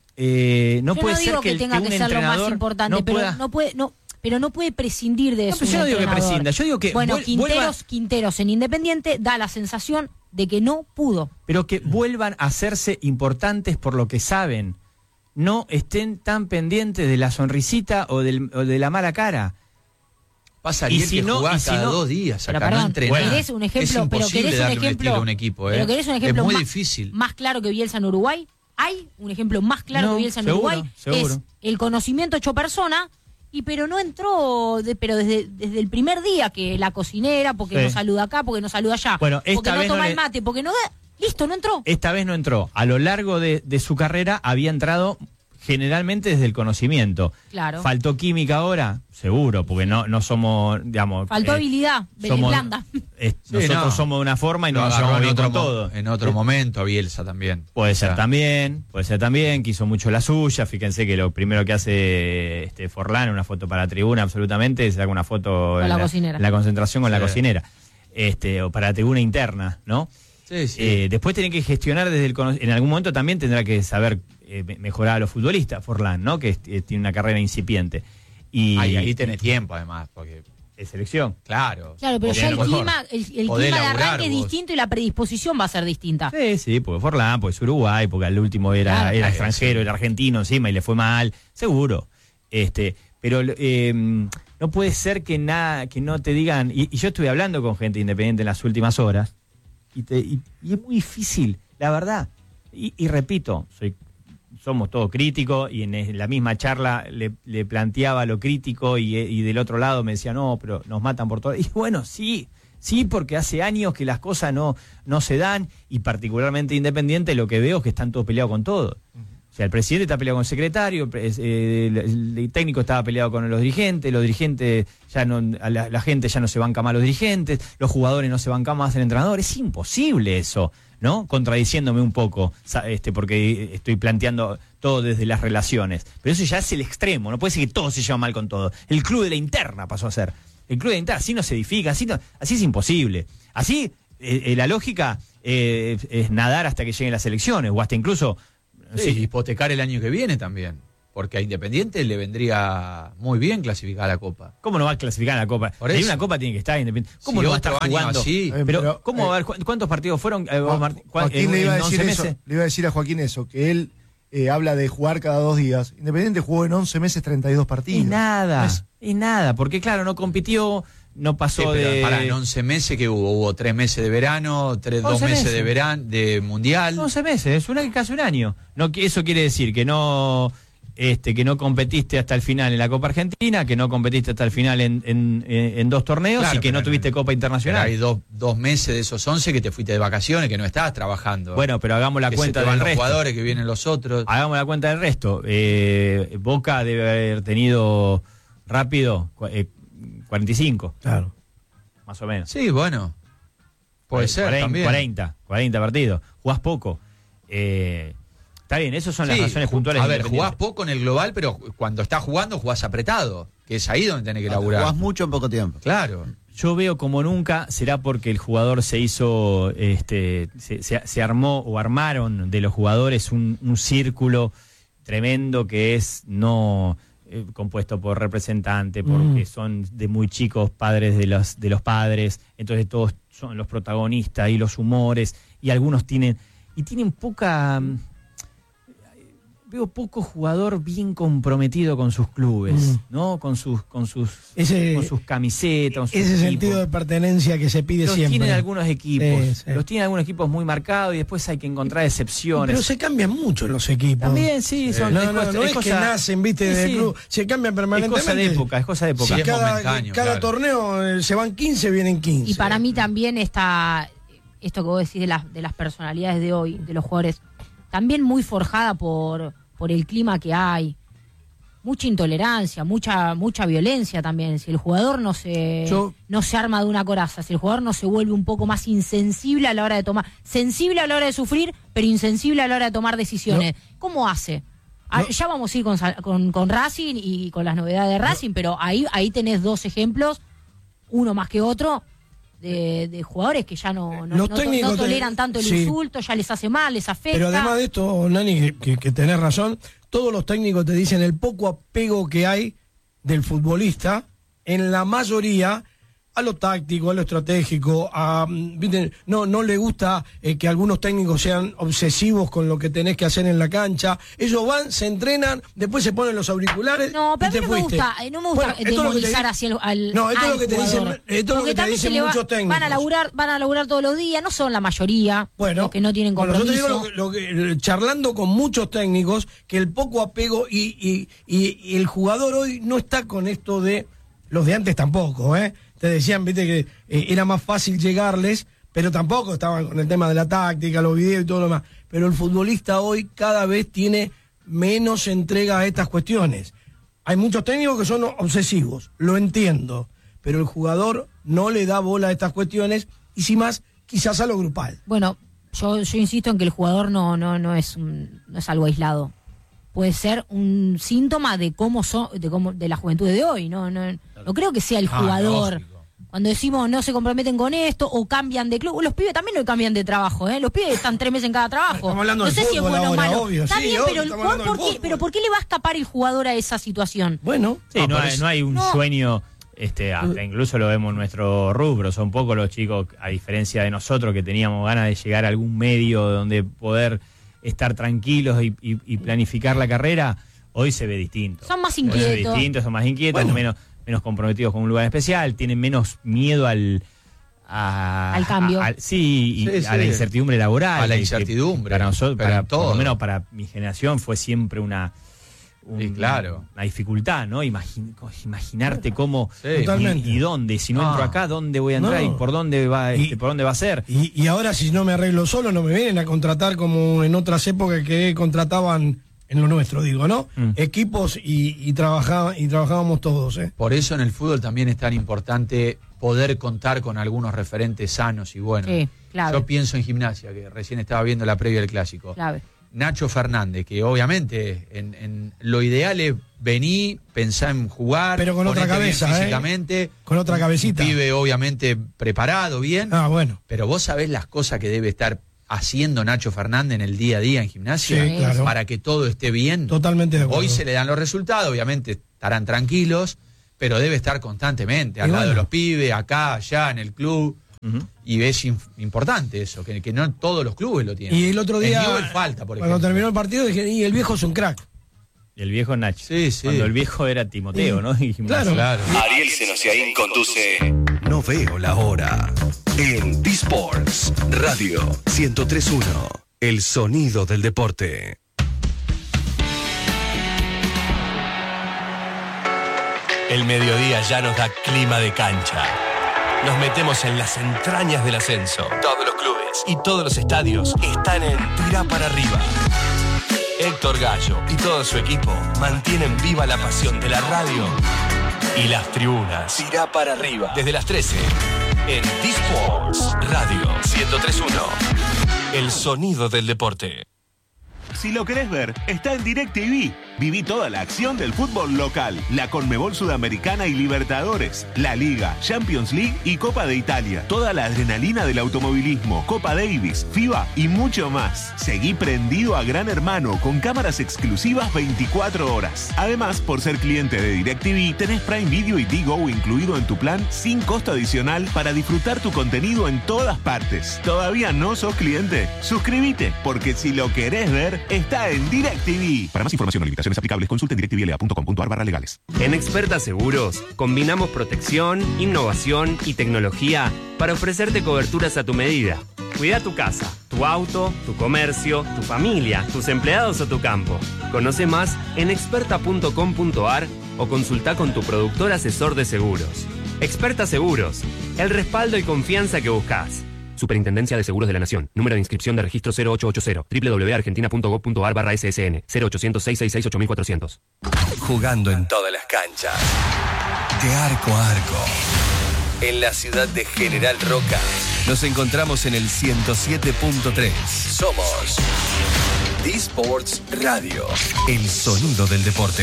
[SPEAKER 1] eh, no
[SPEAKER 3] Yo
[SPEAKER 1] puede
[SPEAKER 3] no digo
[SPEAKER 1] ser que,
[SPEAKER 3] que
[SPEAKER 1] el-
[SPEAKER 3] tenga
[SPEAKER 1] que
[SPEAKER 3] que,
[SPEAKER 1] un
[SPEAKER 3] ser lo más
[SPEAKER 1] entrenador
[SPEAKER 3] importante,
[SPEAKER 1] no
[SPEAKER 3] pero
[SPEAKER 1] pueda-
[SPEAKER 3] no puede, no, pero no puede prescindir de
[SPEAKER 1] No,
[SPEAKER 3] eso.
[SPEAKER 1] pero yo
[SPEAKER 3] un
[SPEAKER 1] no digo que
[SPEAKER 3] entrenador.
[SPEAKER 1] prescinda, yo digo que
[SPEAKER 3] bueno,
[SPEAKER 1] vuel-
[SPEAKER 3] Quinteros,
[SPEAKER 1] vuelva-
[SPEAKER 3] Quinteros en Independiente da la sensación de que no pudo.
[SPEAKER 1] pero que vuelvan a hacerse importantes por lo que saben. No estén tan pendientes de la sonrisita o, del- o de la mala cara.
[SPEAKER 4] Pasa
[SPEAKER 1] Y
[SPEAKER 4] Ariel
[SPEAKER 1] si
[SPEAKER 4] que
[SPEAKER 1] no-
[SPEAKER 4] jugás
[SPEAKER 1] y si
[SPEAKER 4] cada
[SPEAKER 1] no-
[SPEAKER 4] dos días
[SPEAKER 3] Pero
[SPEAKER 4] acá, no
[SPEAKER 3] perdón,
[SPEAKER 4] entrenás.
[SPEAKER 3] ¿querés un ejemplo?
[SPEAKER 4] Es
[SPEAKER 3] pero
[SPEAKER 4] imposible
[SPEAKER 3] querés un
[SPEAKER 4] darle un
[SPEAKER 3] ejemplo,
[SPEAKER 4] estilo a un equipo, ¿eh?
[SPEAKER 3] pero querés un ejemplo
[SPEAKER 4] es muy
[SPEAKER 3] más,
[SPEAKER 4] difícil.
[SPEAKER 3] más claro que Bielsa en Uruguay. ¿Hay un ejemplo más claro
[SPEAKER 1] No,
[SPEAKER 3] que Bielsa en
[SPEAKER 1] seguro,
[SPEAKER 3] Uruguay?
[SPEAKER 1] seguro.
[SPEAKER 3] Es el conocimiento hecho persona, y pero no entró, de- pero desde, desde el primer día que la cocinera, porque
[SPEAKER 1] Sí.
[SPEAKER 3] no saluda acá, porque no saluda allá,
[SPEAKER 1] Bueno, esta
[SPEAKER 3] porque no
[SPEAKER 1] vez no
[SPEAKER 3] toma
[SPEAKER 1] le-
[SPEAKER 3] el mate, porque no da, listo, no entró.
[SPEAKER 1] Esta vez no entró. A lo largo de, de su carrera había entrado generalmente desde el conocimiento.
[SPEAKER 3] Claro.
[SPEAKER 1] ¿Faltó química ahora? Seguro, porque no, no somos, digamos...
[SPEAKER 3] Faltó
[SPEAKER 1] eh,
[SPEAKER 3] habilidad,
[SPEAKER 1] somos-
[SPEAKER 3] blanda.
[SPEAKER 1] eh,
[SPEAKER 4] Sí,
[SPEAKER 1] nosotros
[SPEAKER 4] no.
[SPEAKER 1] somos de una forma y
[SPEAKER 4] Lo
[SPEAKER 1] no nos
[SPEAKER 4] agarró
[SPEAKER 1] llevamos
[SPEAKER 4] en
[SPEAKER 1] bien
[SPEAKER 4] otro
[SPEAKER 1] con
[SPEAKER 4] mo-
[SPEAKER 1] todo.
[SPEAKER 4] En otro
[SPEAKER 1] Eh,
[SPEAKER 4] momento a Bielsa también.
[SPEAKER 1] Puede
[SPEAKER 4] O
[SPEAKER 1] ser
[SPEAKER 4] sea,
[SPEAKER 1] también, puede ser también, que hizo mucho la suya. Fíjense que lo primero que hace este Forlán, una foto para la tribuna, absolutamente, es sacar una foto
[SPEAKER 3] Con
[SPEAKER 1] en
[SPEAKER 3] la cocinera.
[SPEAKER 1] en la concentración con la
[SPEAKER 4] Sí.
[SPEAKER 1] cocinera. Este, o para la tribuna interna, ¿no?
[SPEAKER 4] Sí, sí.
[SPEAKER 1] Eh, después tiene que gestionar desde el cono- en algún momento también tendrá que saber eh, me- mejorar a los futbolistas, Forlán, ¿no? Que es- eh, tiene una carrera incipiente. Y
[SPEAKER 4] Ahí, ahí tenés tiempo, además, porque,
[SPEAKER 1] de selección.
[SPEAKER 4] claro.
[SPEAKER 3] Claro, pero
[SPEAKER 4] porque
[SPEAKER 3] ya
[SPEAKER 4] a
[SPEAKER 3] el
[SPEAKER 4] lo mejor
[SPEAKER 3] clima, el, el
[SPEAKER 4] podés
[SPEAKER 3] clima de
[SPEAKER 4] laburar
[SPEAKER 3] arranque es
[SPEAKER 4] vos.
[SPEAKER 3] distinto y la predisposición va a ser distinta.
[SPEAKER 1] Sí, sí, porque Forlán, pues es Uruguay, porque al último era,
[SPEAKER 3] Claro.
[SPEAKER 1] era
[SPEAKER 4] Ah,
[SPEAKER 1] extranjero,
[SPEAKER 4] sí.
[SPEAKER 1] era argentino encima y le fue mal, seguro. Este, pero eh, no puede ser que nada, que no te digan, y, y yo estuve hablando con gente independiente en las últimas horas, y, te- y- y es muy difícil, la verdad. Y, y repito, soy somos todos críticos y en la misma charla le, le planteaba lo crítico y, y del otro lado me decía, no, pero nos matan por todo. Y bueno, sí, sí, porque hace años que las cosas no, no se dan y particularmente Independiente lo que veo es que están todos peleados con todo. O sea, el presidente está peleado con el secretario, el, pre- eh, el- el técnico estaba peleado con los dirigentes, los dirigentes ya no, a la, la gente ya no se banca más a los dirigentes, los jugadores no se bancan más al entrenador. Es imposible eso, ¿no? Contradiciéndome un poco, sa- este, porque estoy planteando todo desde las relaciones. Pero eso ya es el extremo, no puede ser que todo se lleva mal con todo. El club de la interna pasó a ser. El club de la interna, así no se edifica, así, no- así es imposible. Así, eh, eh, la lógica eh, es nadar hasta que lleguen las elecciones, o hasta incluso...
[SPEAKER 4] Sí, hipotecar el año que viene también. porque a Independiente le vendría muy bien clasificar a la Copa.
[SPEAKER 1] ¿Cómo no va a clasificar a la Copa?
[SPEAKER 4] Por
[SPEAKER 1] Hay
[SPEAKER 4] eso.
[SPEAKER 1] una Copa tiene que estar Independiente. ¿Cómo
[SPEAKER 4] Si
[SPEAKER 1] no va a
[SPEAKER 4] otro
[SPEAKER 1] estar
[SPEAKER 4] año
[SPEAKER 1] jugando?
[SPEAKER 4] así.
[SPEAKER 5] Eh,
[SPEAKER 1] Pero,
[SPEAKER 5] pero,
[SPEAKER 1] ¿cómo
[SPEAKER 5] eh,
[SPEAKER 1] va a haber, cu- ¿cuántos partidos fueron? eh, vos,
[SPEAKER 2] Joaquín
[SPEAKER 1] Martín? ¿Cuán-
[SPEAKER 2] Joaquín
[SPEAKER 1] en-
[SPEAKER 2] le iba a
[SPEAKER 1] en
[SPEAKER 2] decir
[SPEAKER 1] once
[SPEAKER 2] eso,
[SPEAKER 1] meses?
[SPEAKER 2] le iba a decir a Joaquín eso, que él eh, habla de jugar cada dos días. Independiente jugó en once meses treinta y dos partidos.
[SPEAKER 1] Y nada,
[SPEAKER 2] Es-
[SPEAKER 1] y nada, porque claro, no compitió, no pasó
[SPEAKER 4] Sí, pero
[SPEAKER 1] de...
[SPEAKER 4] pará, en once meses que hubo, hubo tres meses de verano, tres, dos
[SPEAKER 1] once
[SPEAKER 4] meses,
[SPEAKER 1] meses.
[SPEAKER 4] de verano, de mundial.
[SPEAKER 1] once meses, es una, casi un año. No, que- eso quiere decir que no... Este, que no competiste hasta el final en la Copa Argentina, que no competiste hasta el final en, en, en- en dos torneos
[SPEAKER 4] Claro,
[SPEAKER 1] y que no
[SPEAKER 4] pero-
[SPEAKER 1] tuviste Copa
[SPEAKER 4] Pero
[SPEAKER 1] Internacional.
[SPEAKER 4] hay dos, dos meses de esos once que te fuiste de vacaciones, que no estabas trabajando.
[SPEAKER 1] Bueno, pero hagamos la
[SPEAKER 4] que
[SPEAKER 1] cuenta
[SPEAKER 4] se te van
[SPEAKER 1] del
[SPEAKER 4] los
[SPEAKER 1] resto.
[SPEAKER 4] jugadores, que vienen los otros.
[SPEAKER 1] Hagamos la cuenta del resto. Eh, Boca debe haber tenido rápido cu- eh, cuarenta y cinco,
[SPEAKER 5] Claro.
[SPEAKER 1] más o menos.
[SPEAKER 4] Sí, bueno. Puede ser
[SPEAKER 1] cuarenta,
[SPEAKER 4] también.
[SPEAKER 1] cuarenta, cuarenta partidos. Jugás poco. Eh, está bien, esas son las
[SPEAKER 4] Sí,
[SPEAKER 1] razones
[SPEAKER 4] ju-
[SPEAKER 1] puntuales.
[SPEAKER 4] A
[SPEAKER 1] de
[SPEAKER 4] ver, jugás
[SPEAKER 1] Independiente.
[SPEAKER 4] poco en el global, pero cuando estás jugando, jugás apretado. Que es ahí donde tenés que laburar.
[SPEAKER 6] Jugás mucho en poco tiempo.
[SPEAKER 4] Claro.
[SPEAKER 1] Yo veo como nunca, será porque el jugador se hizo, este, se, se- se armó o armaron de los jugadores un, un círculo tremendo que es no eh, compuesto por representantes, porque
[SPEAKER 5] Mm.
[SPEAKER 1] son de muy chicos padres de los, de los padres, entonces todos son los protagonistas y los humores, y algunos tienen, y tienen poca... mm, Veo poco jugador bien comprometido con sus clubes,
[SPEAKER 5] Mm.
[SPEAKER 1] ¿no? Con sus, con sus,
[SPEAKER 5] Ese-
[SPEAKER 1] con sus camisetas, con sus
[SPEAKER 5] Ese
[SPEAKER 1] equipos.
[SPEAKER 5] sentido de pertenencia que se pide
[SPEAKER 1] Los
[SPEAKER 5] siempre.
[SPEAKER 1] tienen algunos equipos,
[SPEAKER 5] Sí, sí.
[SPEAKER 1] los tienen algunos equipos muy marcados y después hay que encontrar excepciones.
[SPEAKER 5] Pero se cambian mucho los equipos.
[SPEAKER 1] También sí, son
[SPEAKER 5] No,
[SPEAKER 1] es
[SPEAKER 5] no,
[SPEAKER 1] cosa-
[SPEAKER 5] no es,
[SPEAKER 1] cosa-
[SPEAKER 5] que nacen, viste,
[SPEAKER 1] Sí,
[SPEAKER 5] del
[SPEAKER 1] sí.
[SPEAKER 5] club. Se cambian
[SPEAKER 1] Es
[SPEAKER 5] permanentemente.
[SPEAKER 1] cosa de época, es cosa de época.
[SPEAKER 4] Sí, es
[SPEAKER 5] cada
[SPEAKER 4] momentáneo,
[SPEAKER 5] cada
[SPEAKER 4] claro.
[SPEAKER 5] torneo eh, se van quince, vienen quince.
[SPEAKER 3] Y para mí también está esto que vos decís de las, de las personalidades de hoy, de los jugadores, también muy forjada por, por el clima que hay. Mucha intolerancia, mucha mucha violencia también. Si el jugador no se
[SPEAKER 5] Yo-
[SPEAKER 3] no se arma de una coraza, si el jugador no se vuelve un poco más insensible a la hora de tomar, sensible a la hora de sufrir, pero insensible a la hora de tomar decisiones, ¿cómo hace? Ah,
[SPEAKER 5] No.
[SPEAKER 3] Ya vamos a ir con, Sa- con, con Racing y con las novedades de Racing, pero ahí ahí tenés dos ejemplos, uno más que otro, de, de jugadores que ya no, no,
[SPEAKER 5] Los
[SPEAKER 3] no to-
[SPEAKER 5] técnicos
[SPEAKER 3] no
[SPEAKER 5] te-
[SPEAKER 3] toleran tanto el
[SPEAKER 5] sí.
[SPEAKER 3] insulto, ya les hace mal, les afecta.
[SPEAKER 5] Pero además de esto, Nani, que, que- que tenés razón, todos los técnicos te dicen el poco apego que hay del futbolista, en la mayoría, a lo táctico, a lo estratégico, a, mm, ¿viste? no no le gusta eh, que algunos técnicos sean obsesivos con lo que tenés que hacer en la cancha. Ellos van, se entrenan, después se ponen los auriculares
[SPEAKER 3] No,
[SPEAKER 5] y
[SPEAKER 3] pero a
[SPEAKER 5] te
[SPEAKER 3] mí no me
[SPEAKER 5] fuiste.
[SPEAKER 3] gusta, eh, no me gusta
[SPEAKER 5] Bueno, esto es lo que te
[SPEAKER 3] demonizar
[SPEAKER 5] di-
[SPEAKER 3] hacia el, al
[SPEAKER 5] No, esto es
[SPEAKER 3] al
[SPEAKER 5] lo que te
[SPEAKER 3] jugador.
[SPEAKER 5] dicen, esto es lo
[SPEAKER 3] Porque
[SPEAKER 5] que te
[SPEAKER 3] también
[SPEAKER 5] dicen
[SPEAKER 3] se le va-
[SPEAKER 5] muchos técnicos.
[SPEAKER 3] Van a laburar, van a laburar todos los días, no son la mayoría
[SPEAKER 5] Bueno,
[SPEAKER 3] los que no tienen
[SPEAKER 5] bueno, yo
[SPEAKER 3] compromiso.
[SPEAKER 5] te digo lo que- lo que- charlando con muchos técnicos, que el poco apego y, y- y- y el jugador hoy no está con esto de los de antes tampoco, ¿eh? Te decían, viste, que eh, era más fácil llegarles, pero tampoco estaban con el tema de la táctica, los videos y todo lo demás. Pero el futbolista hoy cada vez tiene menos entrega a estas cuestiones. Hay muchos técnicos que son obsesivos, lo entiendo, pero el jugador no le da bola a estas cuestiones y si más, quizás a lo grupal.
[SPEAKER 3] Bueno, yo, yo insisto en que el jugador no, no, no es un- no es algo aislado. Puede ser un síntoma de cómo son, de cómo, de la juventud de hoy. No, no, no creo que sea el
[SPEAKER 4] Ah,
[SPEAKER 3] jugador.
[SPEAKER 4] lógico.
[SPEAKER 3] Cuando decimos no se comprometen con esto o cambian de club, los pibes también no cambian de trabajo, ¿eh? Los pibes están tres meses en cada trabajo.
[SPEAKER 5] Estamos hablando
[SPEAKER 3] no
[SPEAKER 5] del
[SPEAKER 3] sé si es
[SPEAKER 5] fútbol
[SPEAKER 3] bueno o
[SPEAKER 5] ahora,
[SPEAKER 3] malo.
[SPEAKER 5] obvio,
[SPEAKER 3] Está
[SPEAKER 5] sí,
[SPEAKER 3] bien,
[SPEAKER 5] obvio,
[SPEAKER 3] pero el
[SPEAKER 5] estamos
[SPEAKER 3] jugador,
[SPEAKER 5] hablando
[SPEAKER 3] ¿por
[SPEAKER 5] del
[SPEAKER 3] qué,
[SPEAKER 5] fútbol.
[SPEAKER 3] pero ¿por qué le va a escapar el jugador a esa situación?
[SPEAKER 5] Bueno,
[SPEAKER 1] Sí,
[SPEAKER 4] No,
[SPEAKER 1] no,
[SPEAKER 4] pero
[SPEAKER 1] hay,
[SPEAKER 4] es-
[SPEAKER 1] no hay un
[SPEAKER 3] no.
[SPEAKER 1] sueño, este, hasta incluso lo vemos en nuestro rubro, son pocos los chicos, a diferencia de nosotros que teníamos ganas de llegar a algún medio donde poder estar tranquilos y, y- y planificar la carrera, hoy se ve distinto.
[SPEAKER 3] Son más
[SPEAKER 1] Hoy se ve
[SPEAKER 3] inquietos.
[SPEAKER 1] distinto, son más inquietos,
[SPEAKER 5] Bueno.
[SPEAKER 1] menos, menos comprometidos con un lugar especial, tienen menos miedo al... a-
[SPEAKER 3] Al cambio.
[SPEAKER 1] a- a- sí, y
[SPEAKER 4] Sí,
[SPEAKER 1] a la
[SPEAKER 4] sí.
[SPEAKER 1] incertidumbre laboral.
[SPEAKER 4] A la
[SPEAKER 1] que- que
[SPEAKER 4] incertidumbre,
[SPEAKER 1] Para nosotros,
[SPEAKER 4] pero
[SPEAKER 1] para,
[SPEAKER 4] en
[SPEAKER 1] por
[SPEAKER 4] todo.
[SPEAKER 1] lo menos para mi generación, fue siempre una... un-
[SPEAKER 4] Sí, claro.
[SPEAKER 1] Una dificultad, ¿no? Imagin- imaginarte cómo
[SPEAKER 4] Sí.
[SPEAKER 5] Totalmente.
[SPEAKER 1] y, y dónde, si no
[SPEAKER 4] Ah.
[SPEAKER 1] entro acá, dónde voy a entrar
[SPEAKER 5] No.
[SPEAKER 1] y por dónde va,
[SPEAKER 5] Y-
[SPEAKER 1] este, por dónde va a ser.
[SPEAKER 5] y, y ahora si no me arreglo solo, no me vienen a contratar como en otras épocas que contrataban en lo nuestro, digo, ¿no?
[SPEAKER 1] Mm.
[SPEAKER 5] Equipos y, y, trabajaba, y trabajábamos todos, ¿eh?
[SPEAKER 4] Por eso en el fútbol también es tan importante poder contar con algunos referentes sanos y buenos.
[SPEAKER 3] Sí, clave.
[SPEAKER 4] Yo pienso en Gimnasia, que recién estaba viendo la previa del Clásico.
[SPEAKER 3] Clave.
[SPEAKER 4] Nacho Fernández, que obviamente en, en lo ideal es venir, pensar en jugar,
[SPEAKER 5] Pero con otra
[SPEAKER 4] ponerte bien
[SPEAKER 5] cabeza, ¿eh?
[SPEAKER 4] físicamente,
[SPEAKER 5] Con otra cabecita.
[SPEAKER 4] un pibe obviamente preparado, bien,
[SPEAKER 5] Ah, bueno.
[SPEAKER 4] pero vos sabés las cosas que debe estar haciendo Nacho Fernández en el día a día en Gimnasia?
[SPEAKER 5] Sí, claro.
[SPEAKER 4] Para que todo esté bien.
[SPEAKER 5] Totalmente de acuerdo.
[SPEAKER 4] Hoy se le dan los resultados, obviamente estarán tranquilos, pero debe estar constantemente al
[SPEAKER 5] Y
[SPEAKER 4] lado
[SPEAKER 5] bueno.
[SPEAKER 4] de los pibes, acá, allá, en el club.
[SPEAKER 1] Ujú.
[SPEAKER 4] Y es inf- importante eso, que, que no todos los clubes lo tienen.
[SPEAKER 5] Y el otro día,
[SPEAKER 4] En Newell falta, por
[SPEAKER 5] cuando
[SPEAKER 4] ejemplo.
[SPEAKER 5] terminó el partido, dije, y el viejo es un crack.
[SPEAKER 1] Y el viejo Nacho.
[SPEAKER 4] Sí, sí.
[SPEAKER 1] Cuando el viejo era Timoteo,
[SPEAKER 5] Sí.
[SPEAKER 1] ¿no? En Gimnasia.
[SPEAKER 5] Claro.
[SPEAKER 4] Claro.
[SPEAKER 6] Ariel Senosiaín conduce No veo la hora en D-Sports Radio ciento tres punto uno. El sonido del deporte.
[SPEAKER 7] El mediodía ya nos da clima de cancha. Nos metemos en las entrañas del ascenso. Todos los clubes y todos los estadios están en Tirá para arriba. Héctor Gallo y todo su equipo mantienen viva la pasión de la radio y las tribunas. Tirá para arriba. Desde las trece en D-Sports Radio ciento tres punto uno. El sonido del deporte.
[SPEAKER 8] Si lo querés ver, está en DirecTV. Viví toda la acción del fútbol local, la Conmebol Sudamericana y Libertadores, la Liga, Champions League y Copa de Italia. Toda la adrenalina del automovilismo, Copa Davis, FIBA y mucho más. Seguí prendido a Gran Hermano con cámaras exclusivas veinticuatro horas. Además, por ser cliente de DirecTV, tenés Prime Video y Digo incluido en tu plan sin costo adicional para disfrutar tu contenido en todas partes. ¿Todavía no sos cliente? Suscríbete, porque si lo querés ver, está en DirecTV. Para más información o limitaciones aplicables, consulte en directvla punto com punto a r barra legales.
[SPEAKER 9] En Experta Seguros combinamos protección, innovación y tecnología para ofrecerte coberturas a tu medida. Cuida tu casa, tu auto, tu comercio, tu familia, tus empleados o tu campo. Conoce más en experta punto com punto a r o consulta con tu productor asesor de seguros. Experta Seguros, el respaldo y confianza que buscas. Superintendencia de Seguros de la Nación. Número de inscripción de registro cero ocho ocho cero. doble u doble u doble u punto argentina punto gob punto a r barra S S N. cero ochocientos, seiscientos sesenta y seis, ocho mil cuatrocientos.
[SPEAKER 6] Jugando en todas las canchas. De arco a arco. En la ciudad de General Roca. Nos encontramos en el ciento siete punto tres. Somos D-Sports Radio. El sonido del deporte.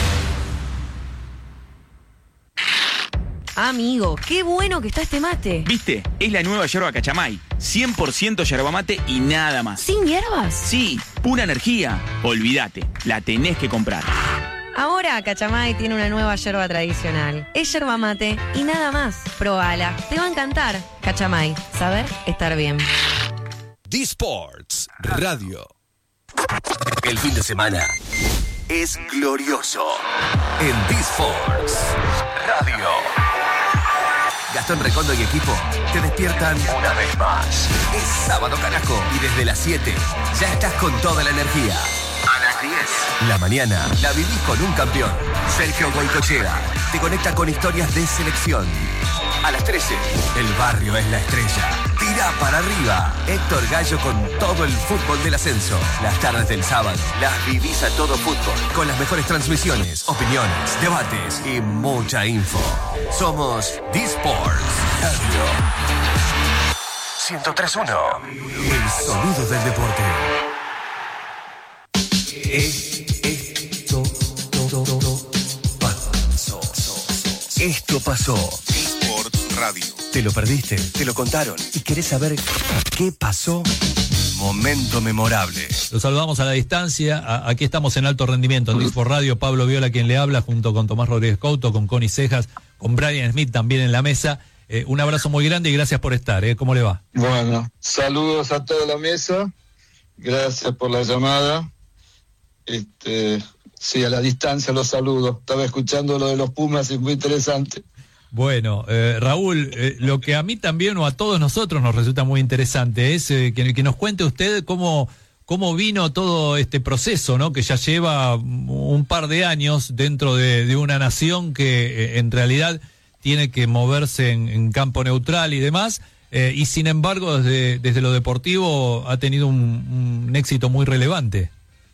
[SPEAKER 10] Amigo, qué bueno que está este mate.
[SPEAKER 11] ¿Viste? Es la nueva yerba Cachamay. cien por ciento yerba mate y nada más.
[SPEAKER 10] ¿Sin hierbas?
[SPEAKER 11] Sí, pura energía. Olvídate, la tenés que comprar.
[SPEAKER 10] Ahora Cachamay tiene una nueva yerba tradicional. Es yerba mate y nada más. Probala, te va a encantar. Cachamay, saber estar bien.
[SPEAKER 6] D-Sports Radio. El fin de semana es glorioso en D-Sports Radio. Gastón Recondo y equipo te despiertan una vez más. Es sábado, carajo, y desde las siete ya estás con toda la energía. A las diez, la mañana la vivís con un campeón. Sergio Goycochea te conecta con historias de selección. A las trece, el barrio es la estrella. Tira para arriba. Héctor Gallo con todo el fútbol del ascenso. Las tardes del sábado las vivís a todo fútbol. Con las mejores transmisiones, opiniones, debates y mucha info. Somos D-Sports Radio. ciento tres punto uno. El sonido del deporte. Esto pasó. Esto pasó. D-Sports Radio. ¿Te lo perdiste? ¿Te lo contaron? ¿Y querés saber qué pasó? Momento memorable.
[SPEAKER 12] Los saludamos a la distancia. A- aquí estamos en alto rendimiento en D-Sports Radio. Pablo Viola quien le habla, junto con Tomás Rodríguez Couto, con Connie Cejas, con Brian Smith también en la mesa. Eh, un abrazo muy grande y gracias por estar. ¿eh? ¿Cómo le va?
[SPEAKER 13] Bueno, saludos a toda la mesa. Gracias por la llamada. Este, sí, a la distancia los saludo. Estaba escuchando lo de los Pumas y muy interesante.
[SPEAKER 12] Bueno, eh, Raúl, eh, lo que a mí también o a todos nosotros nos resulta muy interesante es eh, que, que nos cuente usted cómo, cómo vino todo este proceso, ¿no? Que ya lleva un par de años dentro de, de una nación que eh, en realidad tiene que moverse en, en campo neutral y demás, eh, y sin embargo desde, desde lo deportivo ha tenido un, un éxito muy relevante.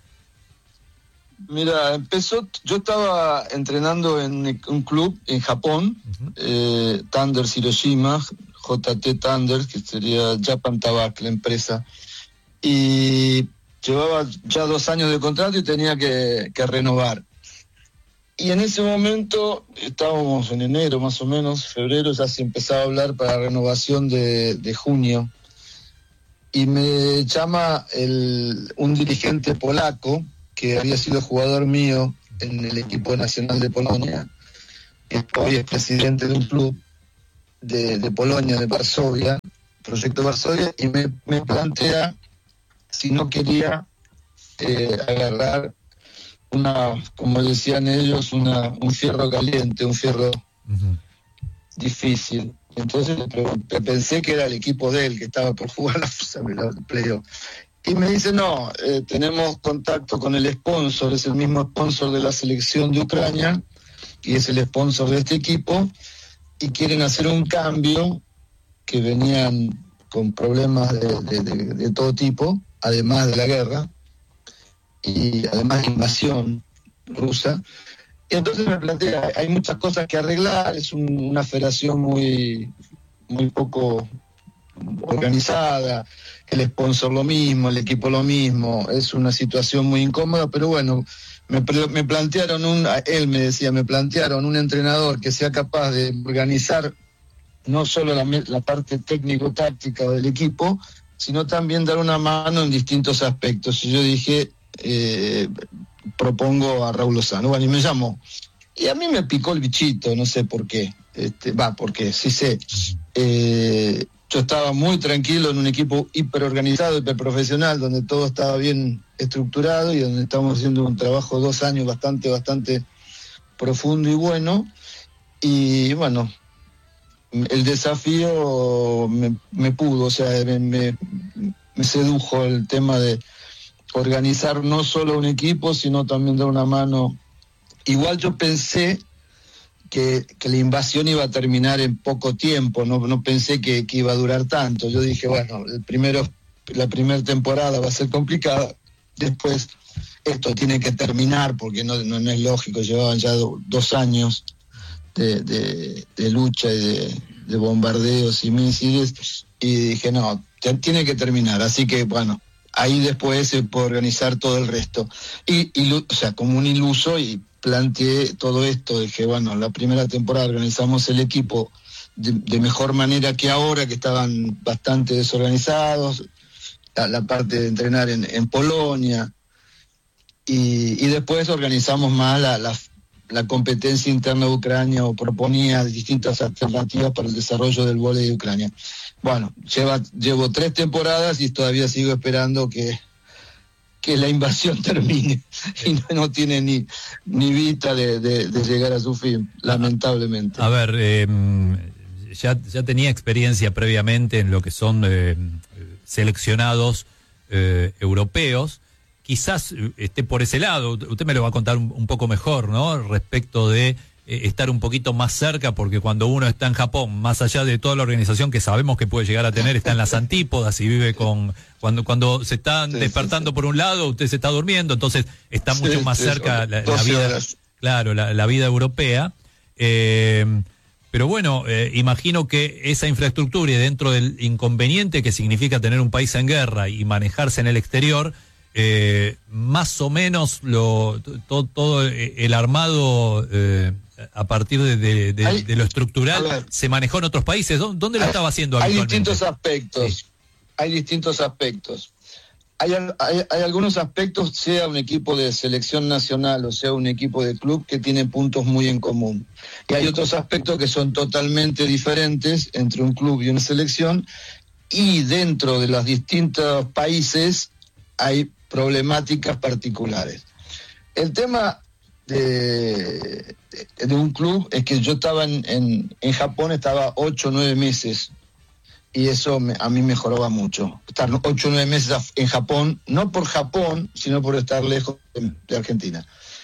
[SPEAKER 13] Mira, empezó, yo estaba entrenando en un club en Japón, uh-huh. eh, Thunders Hiroshima, J T Thunders, que sería Japan Tobacco, la empresa, y llevaba ya dos años de contrato y tenía que, que renovar. Y en ese momento, estábamos en enero más o menos, febrero, ya se empezaba a hablar para la renovación de, de junio. y me llama el, un dirigente polaco que había sido jugador mío en el equipo nacional de Polonia, que hoy es presidente de un club de, de Polonia, de Varsovia, Proyecto Varsovia, y me, me plantea si no quería eh, agarrar una, como decían ellos, una, un fierro caliente, un fierro uh-huh. difícil. Entonces le pregunté, pensé que era el equipo de él que estaba por jugar la, la playoff. Y me dice, no, eh, tenemos contacto con el sponsor, es el mismo sponsor de la selección de Ucrania, y es el sponsor de este equipo, y quieren hacer un cambio, que venían con problemas de, de, de, de todo tipo, además de la guerra, y además de invasión rusa. Y entonces me plantea, hay muchas cosas que arreglar, es un, una federación muy, muy poco organizada, el sponsor lo mismo, el equipo lo mismo, es una situación muy incómoda, pero bueno, me, me plantearon un, él me decía, me plantearon un entrenador que sea capaz de organizar no solo la, la parte técnico-táctica del equipo, sino también dar una mano en distintos aspectos. Y yo dije, eh, propongo a Raúl Lozano. Bueno, y me llamó. Y a mí me picó el bichito, no sé por qué. Este, va, porque sí sé. Eh, yo estaba muy tranquilo en un equipo hiperorganizado, hiperprofesional, donde todo estaba bien estructurado y donde estamos haciendo un trabajo dos años bastante, bastante profundo y bueno. Y bueno, el desafío me, me pudo, o sea, me, me, me sedujo el tema de organizar no solo un equipo, sino también dar una mano. Igual yo pensé que, que la invasión iba a terminar en poco tiempo, no, no pensé que, que iba a durar tanto. Yo dije, bueno, el primero, la primera temporada va a ser complicada, después esto tiene que terminar, porque no, no, no es lógico, llevaban ya do, dos años De, de, de lucha y de, de bombardeos y misiles, y dije no, tiene que terminar, así que bueno, ahí después se puede organizar todo el resto, y, y o sea, como un iluso, y planteé todo esto, dije bueno, la primera temporada organizamos el equipo de, de mejor manera que ahora, que estaban bastante desorganizados, la, la parte de entrenar en, en Polonia, y, y después organizamos más la, la la competencia interna de Ucrania, o proponía distintas alternativas para el desarrollo del vóley de Ucrania. Bueno, lleva, llevo tres temporadas y todavía sigo esperando que, que la invasión termine, y no, no tiene ni, ni vista de, de, de llegar a su fin, lamentablemente.
[SPEAKER 12] A ver, eh, ya, ya tenía experiencia previamente en lo que son eh, seleccionados eh, europeos. Quizás esté por ese lado, usted me lo va a contar un, un poco mejor, ¿no? Respecto de eh, estar un poquito más cerca, porque cuando uno está en Japón, más allá de toda la organización que sabemos que puede llegar a tener, está en las antípodas y vive con... Cuando cuando se están sí, despertando sí, sí. por un lado, usted se está durmiendo, entonces está mucho sí, más sí, cerca la, la vida, horas. claro, la, la vida europea. Eh, pero bueno, eh, imagino que esa infraestructura, y dentro del inconveniente que significa tener un país en guerra y manejarse en el exterior, Eh, más o menos lo to, todo el armado eh, a partir de, de, de, hay, de lo estructural ver, se manejó en otros países. ¿Dónde lo estaba haciendo
[SPEAKER 13] hay
[SPEAKER 12] habitualmente?
[SPEAKER 13] Hay distintos aspectos, sí. hay distintos aspectos. Hay, hay, hay algunos aspectos, sea un equipo de selección nacional o sea un equipo de club, que tiene puntos muy en común. Y hay otros aspectos que son totalmente diferentes entre un club y una selección, y dentro de los distintos países hay problemáticas particulares. El tema de, de, de un club es que yo estaba en, en, en Japón, estaba ocho o nueve meses, y eso me, a mí mejoraba mucho. Estar ocho o nueve meses en Japón, no por Japón, sino por estar lejos de, de Argentina.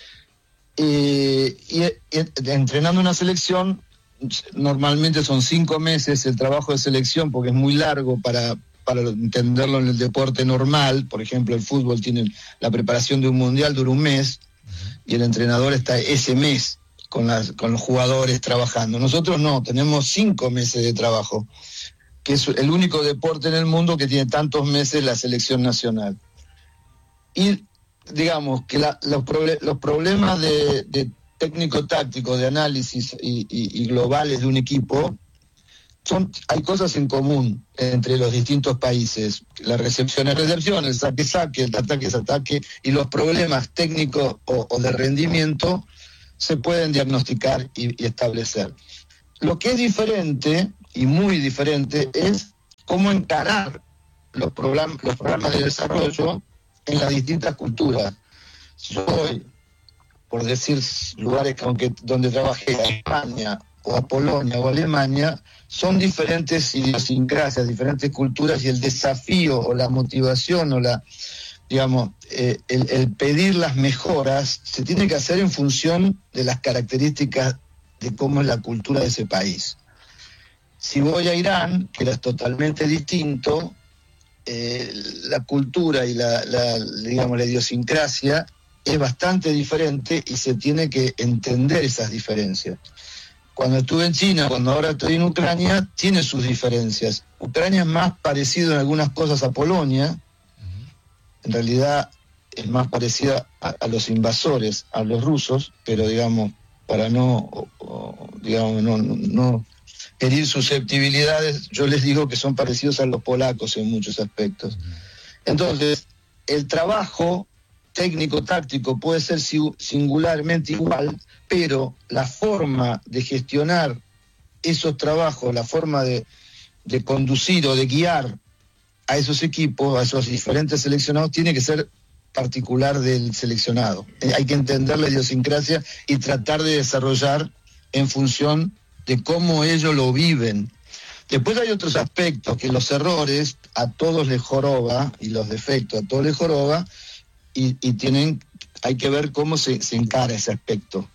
[SPEAKER 13] Y, y, y entrenando una selección, normalmente son cinco meses el trabajo de selección, porque es muy largo para... para entenderlo en el deporte normal. Por ejemplo, el fútbol tiene la preparación de un mundial, dura un mes, y el entrenador está ese mes con, las, con los jugadores trabajando. Nosotros no, tenemos cinco meses de trabajo, que es el único deporte en el mundo que tiene tantos meses la selección nacional. Y digamos que la, los, proble- los problemas de, de técnico-táctico, de análisis y, y, y globales de un equipo, son, hay cosas en común entre los distintos países. La recepción es recepción, el saque es saque, el ataque es ataque, y los problemas técnicos o, o de rendimiento se pueden diagnosticar y, y establecer. Lo que es diferente, y muy diferente, es cómo encarar los, program- los programas de desarrollo en las distintas culturas. Yo voy, por decir lugares que aunque donde trabajé, a España o a Polonia o a Alemania, son diferentes idiosincrasias, diferentes culturas, y el desafío o la motivación o la, digamos, eh, el, el pedir las mejoras se tiene que hacer en función de las características de cómo es la cultura de ese país. Si voy a Irán, que es totalmente distinto, eh, la cultura y la, la, digamos, la idiosincrasia es bastante diferente y se tiene que entender esas diferencias. Cuando estuve en China, cuando ahora estoy en Ucrania, tiene sus diferencias. Ucrania es más parecido en algunas cosas a Polonia, en realidad es más parecida a, a los invasores, a los rusos, pero digamos, para no, o, o, digamos, no, no, no herir susceptibilidades, yo les digo que son parecidos a los polacos en muchos aspectos. Entonces, el trabajo técnico-táctico puede ser singularmente igual, pero la forma de gestionar esos trabajos, la forma de, de conducir o de guiar a esos equipos, a esos diferentes seleccionados, tiene que ser particular del seleccionado. Eh, hay que entender la idiosincrasia y tratar de desarrollar en función de cómo ellos lo viven. Después hay otros aspectos que los errores a todos les joroba, y los defectos a todos les joroba, y, y tienen, hay que ver cómo se, se encara ese aspecto.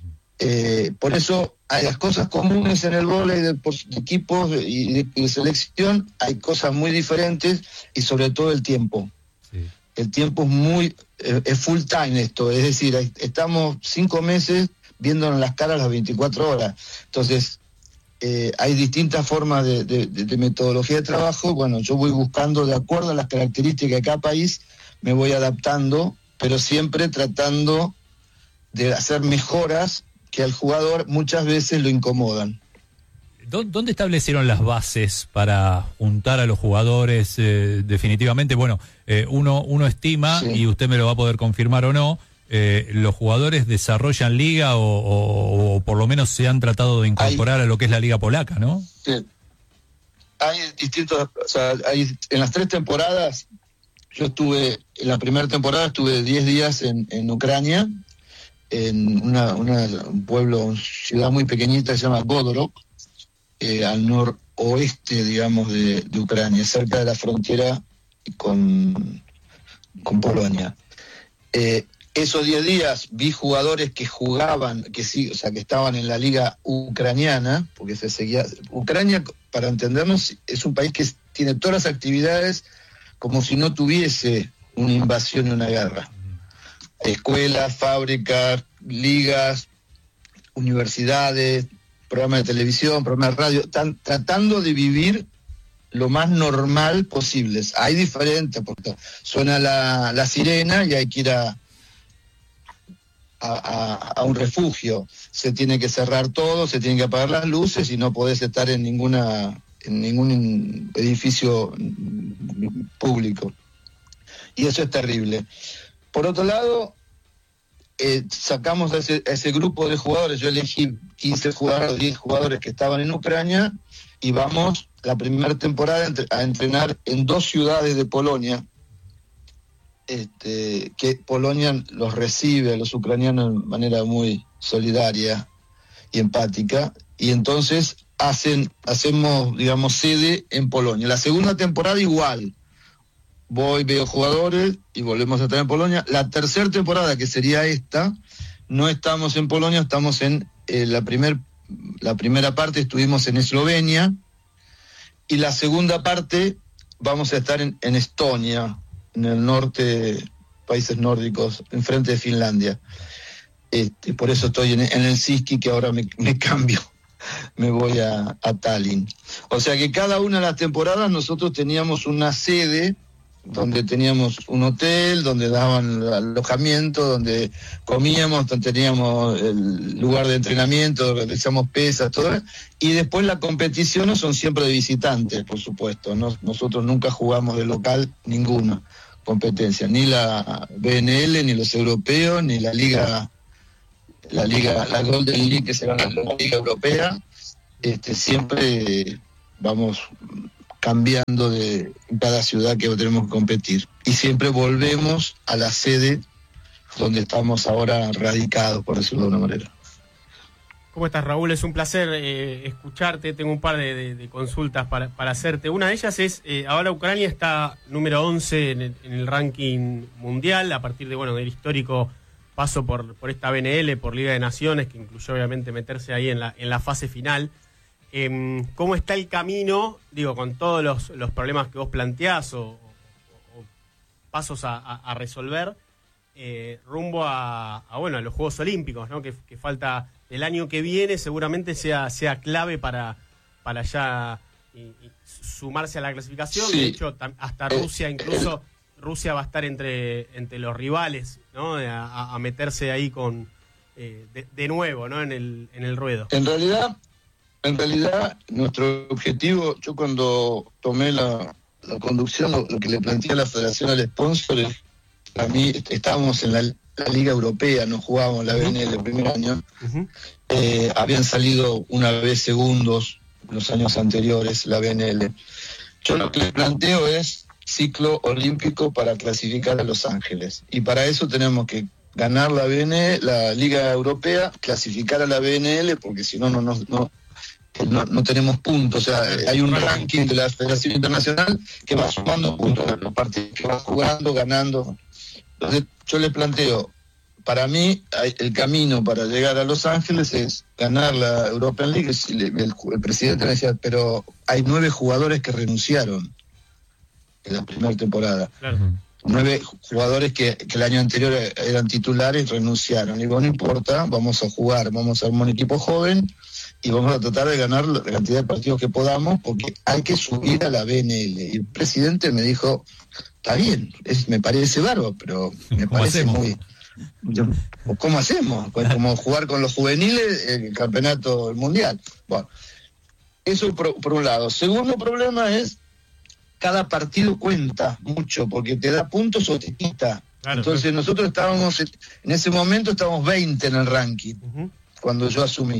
[SPEAKER 13] Eh, por eso hay las cosas comunes en el vóley de, de equipos y de, de selección, hay cosas muy diferentes, y sobre todo el tiempo. Sí. El tiempo es muy, eh, es full time esto, es decir, hay, estamos cinco meses viéndonos las caras las veinticuatro horas. Entonces, eh, hay distintas formas de, de, de metodología de trabajo. Bueno, yo voy buscando, de acuerdo a las características de cada país, me voy adaptando, pero siempre tratando de hacer mejoras que al jugador muchas veces lo incomodan.
[SPEAKER 12] ¿Dónde establecieron las bases para juntar a los jugadores? Eh, definitivamente, bueno, eh, uno, uno estima, sí, y usted me lo va a poder confirmar o no, eh, ¿los jugadores desarrollan liga o, o, o por lo menos se han tratado de incorporar hay, a lo que es la liga polaca, ¿no?
[SPEAKER 13] Sí. Hay distintos, o sea, hay, en las tres temporadas, yo estuve, en la primera temporada estuve diez días en, en Ucrania, en una, una, un pueblo, una ciudad muy pequeñita que se llama Godorok, eh, al noroeste, digamos, de, de Ucrania, cerca de la frontera con, con Polonia. Eh, esos diez días vi jugadores que jugaban, que sí, o sea, que estaban en la liga ucraniana, porque se seguía. Ucrania, para entendernos, es un país que tiene todas las actividades como si no tuviese una invasión y una guerra. Escuelas, fábricas, ligas, universidades, programas de televisión, programas de radio, están tratando de vivir lo más normal posible. Hay diferentes, porque suena la, la sirena y hay que ir a, a, a, a un refugio. Se tiene que cerrar todo, se tienen que apagar las luces y no podés estar en ninguna en ningún edificio público. Y eso es terrible. Por otro lado, eh, sacamos a ese, a ese grupo de jugadores, yo elegí quince jugadores, diez jugadores que estaban en Ucrania, y vamos la primera temporada a entrenar en dos ciudades de Polonia, este, que Polonia los recibe a los ucranianos de manera muy solidaria y empática, y entonces hacen, hacemos, digamos, sede en Polonia. La segunda temporada igual. Voy, veo jugadores y volvemos a estar en Polonia. La tercera temporada, que sería esta, no estamos en Polonia, estamos en eh, la, primer, la primera parte, estuvimos en Eslovenia, y la segunda parte vamos a estar en, en Estonia, en el norte, países nórdicos, enfrente de Finlandia. Este, por eso estoy en, en el Siski, que ahora me, me cambio, me voy a, a Tallinn. O sea que cada una de las temporadas nosotros teníamos una sede donde teníamos un hotel, donde daban alojamiento, donde comíamos, donde teníamos el lugar de entrenamiento, donde realizamos pesas, todo. Y después la competición no son siempre de visitantes, por supuesto. No, nosotros nunca jugamos de local ninguna competencia, ni la B N L, ni los europeos, ni la liga, la liga, la Golden League, que se llama la Liga Europea. Este, siempre vamos cambiando de cada ciudad que tenemos que competir. Y siempre volvemos a la sede donde estamos ahora radicados, por decirlo de una manera.
[SPEAKER 14] ¿Cómo estás, Raúl? Es un placer eh, escucharte. Tengo un par de, de, de consultas para, para hacerte. Una de ellas es, eh, ahora Ucrania está número once en el, en el ranking mundial, a partir de bueno del histórico paso por, por esta B N L, por Liga de Naciones, que incluyó obviamente meterse ahí en la, en la fase final. Eh, ¿Cómo está el camino, digo, con todos los, los problemas que vos planteás o, o, o pasos a, a, a resolver, eh, rumbo a, a, bueno, a los Juegos Olímpicos, ¿no? Que, que falta el año que viene, seguramente sea, sea clave para, para ya y, y sumarse a la clasificación.
[SPEAKER 13] Sí.
[SPEAKER 14] De hecho, hasta Rusia, incluso Rusia va a estar entre, entre los rivales, ¿no? A, a meterse ahí con eh, de, de nuevo, ¿no? En el, en el ruedo.
[SPEAKER 13] En realidad... En realidad, nuestro objetivo, yo cuando tomé la, la conducción, lo, lo que le planteé a la federación al sponsor es, a mí estábamos en la, la Liga Europea, no jugábamos la B N L el primer año, uh-huh. eh, habían salido una vez segundos los años anteriores la B N L. Yo lo que le planteo es ciclo olímpico para clasificar a Los Ángeles, y para eso tenemos que ganar la B N L, la Liga Europea, clasificar a la B N L, porque si no, no nos... No, No, no tenemos puntos, o sea, hay un ranking de la Federación Internacional que va sumando puntos a los partidos que va jugando, ganando. Entonces, yo le planteo, para mí, el camino para llegar a Los Ángeles es ganar la European League. El, el, el presidente me decía, pero hay nueve jugadores que renunciaron en la primera temporada. Claro. Nueve jugadores que, que el año anterior eran titulares renunciaron. Y digo, no importa, vamos a jugar, vamos a armar un equipo joven y vamos a tratar de ganar la cantidad de partidos que podamos, porque hay que subir a la B N L. Y el presidente me dijo, está bien, es, me parece bárbaro, pero me parece hacemos? muy... Yo, ¿Cómo hacemos? Pues como jugar con los juveniles el campeonato mundial. Bueno, eso por, por un lado. Segundo problema es, cada partido cuenta mucho, porque te da puntos o te quita. Claro, Entonces claro. nosotros estábamos, en ese momento estábamos veinte en el ranking, uh-huh. cuando yo asumí.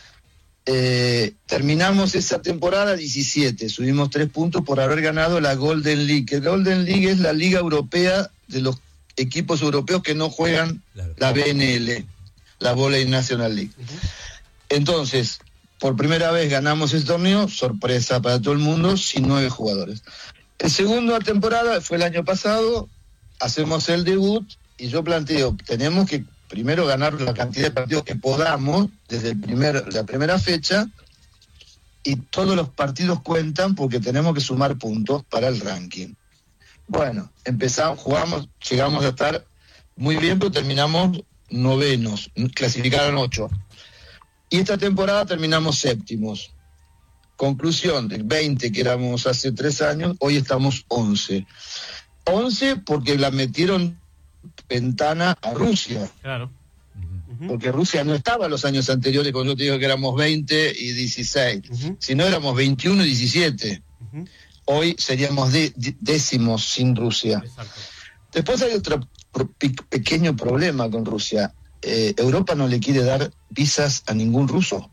[SPEAKER 13] Eh, terminamos esa temporada diecisiete, subimos tres puntos por haber ganado la Golden League. El Golden League es la liga europea de los equipos europeos que no juegan claro. la B N L, la Volley National League. Uh-huh. Entonces, por primera vez ganamos ese torneo, sorpresa para todo el mundo, sin nueve jugadores. En segunda temporada, fue el año pasado, hacemos el debut y yo planteo, tenemos que primero ganar la cantidad de partidos que podamos desde el primer, la primera fecha, y todos los partidos cuentan porque tenemos que sumar puntos para el ranking. Bueno, empezamos, jugamos, llegamos a estar muy bien, pero terminamos novenos, clasificaron ocho. Y esta temporada terminamos séptimos. Conclusión, de veinte que éramos hace tres años, hoy estamos once. once porque la metieron ventana a Rusia.
[SPEAKER 14] Claro.
[SPEAKER 13] Uh-huh. Porque Rusia no estaba los años anteriores, cuando yo te digo que éramos veinte y dieciséis, uh-huh. sino éramos veintiuno y diecisiete. Uh-huh. Hoy seríamos de, de, décimos sin Rusia. Exacto. Después hay otro pro, pe, pequeño problema con Rusia. Eh, Europa no le quiere dar visas a ningún ruso.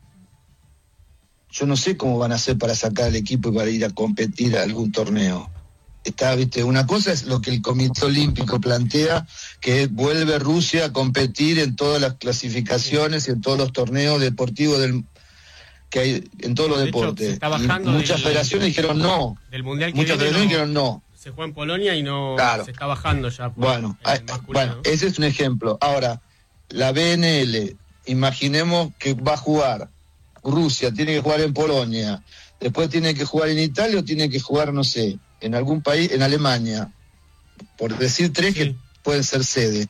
[SPEAKER 13] Yo no sé cómo van a hacer para sacar al equipo y para ir a competir a algún torneo. Está, viste, una cosa es lo que el Comité Olímpico plantea, que vuelve Rusia a competir en todas las clasificaciones y en todos los torneos deportivos del que hay en todos los de deportes.
[SPEAKER 14] Hecho, se está bajando
[SPEAKER 13] muchas
[SPEAKER 14] del,
[SPEAKER 13] federaciones dijeron no.
[SPEAKER 14] Del mundial que
[SPEAKER 13] muchas federaciones no, dijeron no.
[SPEAKER 14] Se juega en Polonia y no
[SPEAKER 13] claro.
[SPEAKER 14] se está bajando ya. Por
[SPEAKER 13] bueno, hay, bueno, ese es un ejemplo. Ahora, la B N L, imaginemos que va a jugar Rusia, tiene que jugar en Polonia, después tiene que jugar en Italia o tiene que jugar, no sé, en algún país, en Alemania, por decir tres sí. que pueden ser sede.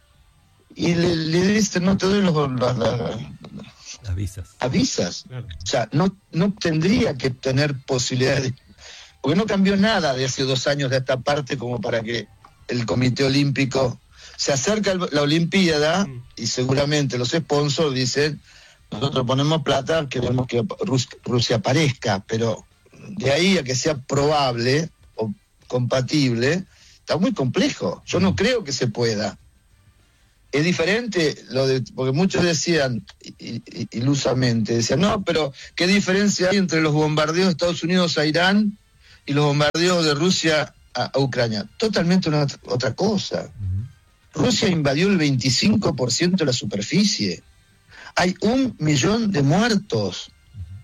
[SPEAKER 13] Y le, le dicen, no te doy los, los, los,
[SPEAKER 12] las visas.
[SPEAKER 13] Las visas. Claro. O sea, no, no tendría que tener posibilidades de, porque no cambió nada de hace dos años de esta parte como para que el Comité Olímpico se acerca a la Olimpiada y seguramente los sponsors dicen, nosotros ponemos plata, queremos que Rus- Rusia aparezca, pero de ahí a que sea probable o compatible, está muy complejo. Yo no creo que se pueda. Es diferente, lo de, porque muchos decían, i- i- ilusamente, decían, no, pero ¿qué diferencia hay entre los bombardeos de Estados Unidos a Irán y los bombardeos de Rusia a, a Ucrania? Totalmente una otra cosa. Rusia invadió el veinticinco por ciento de la superficie. Hay un millón de muertos.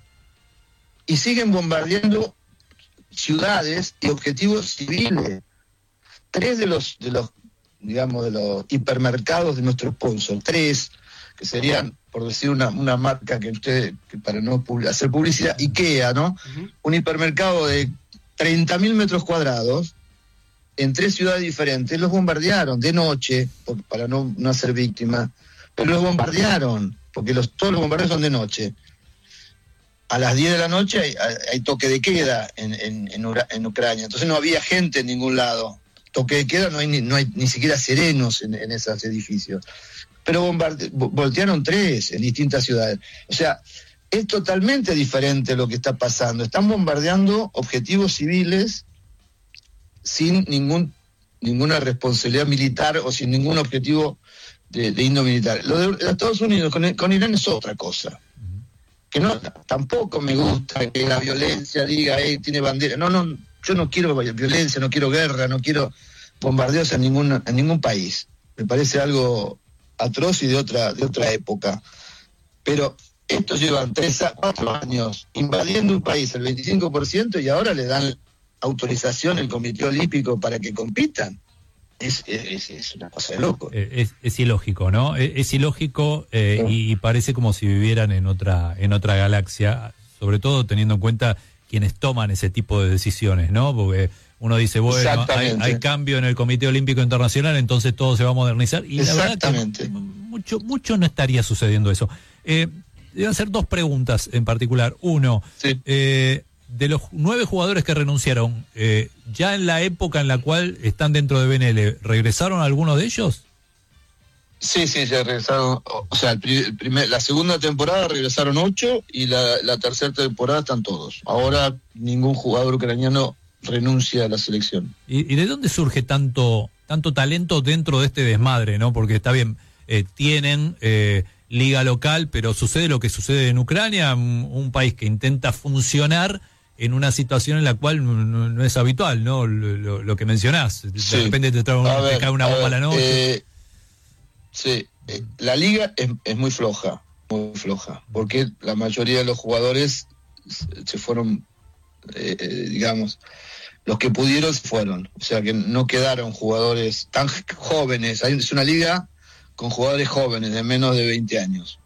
[SPEAKER 13] Y siguen bombardeando ciudades y objetivos civiles. Tres de los, de los digamos, de los hipermercados de nuestro sponsor, tres, que serían, por decir una, una marca que usted, que para no pub- hacer publicidad, IKEA, ¿no? Uh-huh. Un hipermercado de treinta mil metros cuadrados, en tres ciudades diferentes, los bombardearon de noche, por, para no, no hacer víctimas, pero los bombardearon, porque los, todos los bombardeos son de noche. A las diez de la noche hay, hay toque de queda en, en, en, Ura, en Ucrania, entonces no había gente en ningún lado. Toque de queda, no hay ni, no hay ni siquiera serenos en, en esos edificios. Pero bombarde, voltearon tres en distintas ciudades. O sea, es totalmente diferente lo que está pasando. Están bombardeando objetivos civiles sin ningún ninguna responsabilidad militar o sin ningún objetivo de, de índole militar. Lo de, de Estados Unidos con, con Irán es otra cosa. Que no, tampoco me gusta que la violencia diga, hey, tiene bandera. No, no, yo no quiero violencia, no quiero guerra, no quiero bombardeos en ningún, en ningún país. Me parece algo atroz y de otra, de otra época. Pero estos llevan tres a cuatro años invadiendo un país el veinticinco por ciento y ahora le dan autorización el Comité Olímpico para que compitan. Es, es, es una cosa de loco.
[SPEAKER 12] Es, es ilógico, ¿no? Es, es ilógico eh, sí. y parece como si vivieran en otra, en otra galaxia, sobre todo teniendo en cuenta quienes toman ese tipo de decisiones, ¿no? Porque uno dice, bueno, hay, hay cambio en el Comité Olímpico Internacional, entonces todo se va a modernizar. Y la verdad que mucho, mucho no estaría sucediendo eso. Eh, debo hacer dos preguntas en particular. Uno, sí. eh, de los nueve jugadores que renunciaron, eh, ya en la época en la cual están dentro de B N L, ¿regresaron algunos de ellos?
[SPEAKER 13] Sí, sí, ya regresaron. O sea, el, el primer, la segunda temporada regresaron ocho y la, la tercera temporada están todos. Ahora ningún jugador ucraniano renuncia a la selección.
[SPEAKER 12] ¿Y, y de dónde surge tanto tanto talento dentro de este desmadre, no? Porque está bien, eh, tienen eh, liga local, pero sucede lo que sucede en Ucrania, un, un país que intenta funcionar en una situación en la cual no, no es habitual, ¿no? Lo, lo, lo que mencionás. De sí. repente te, trae una, ver, te cae una bomba a, ver, a la noche.
[SPEAKER 13] Eh, sí, eh, la liga es, es muy floja, muy floja, porque la mayoría de los jugadores se fueron, eh, eh, digamos, los que pudieron fueron. O sea que no quedaron jugadores tan jóvenes. Hay, es una liga con jugadores jóvenes de menos de veinte años.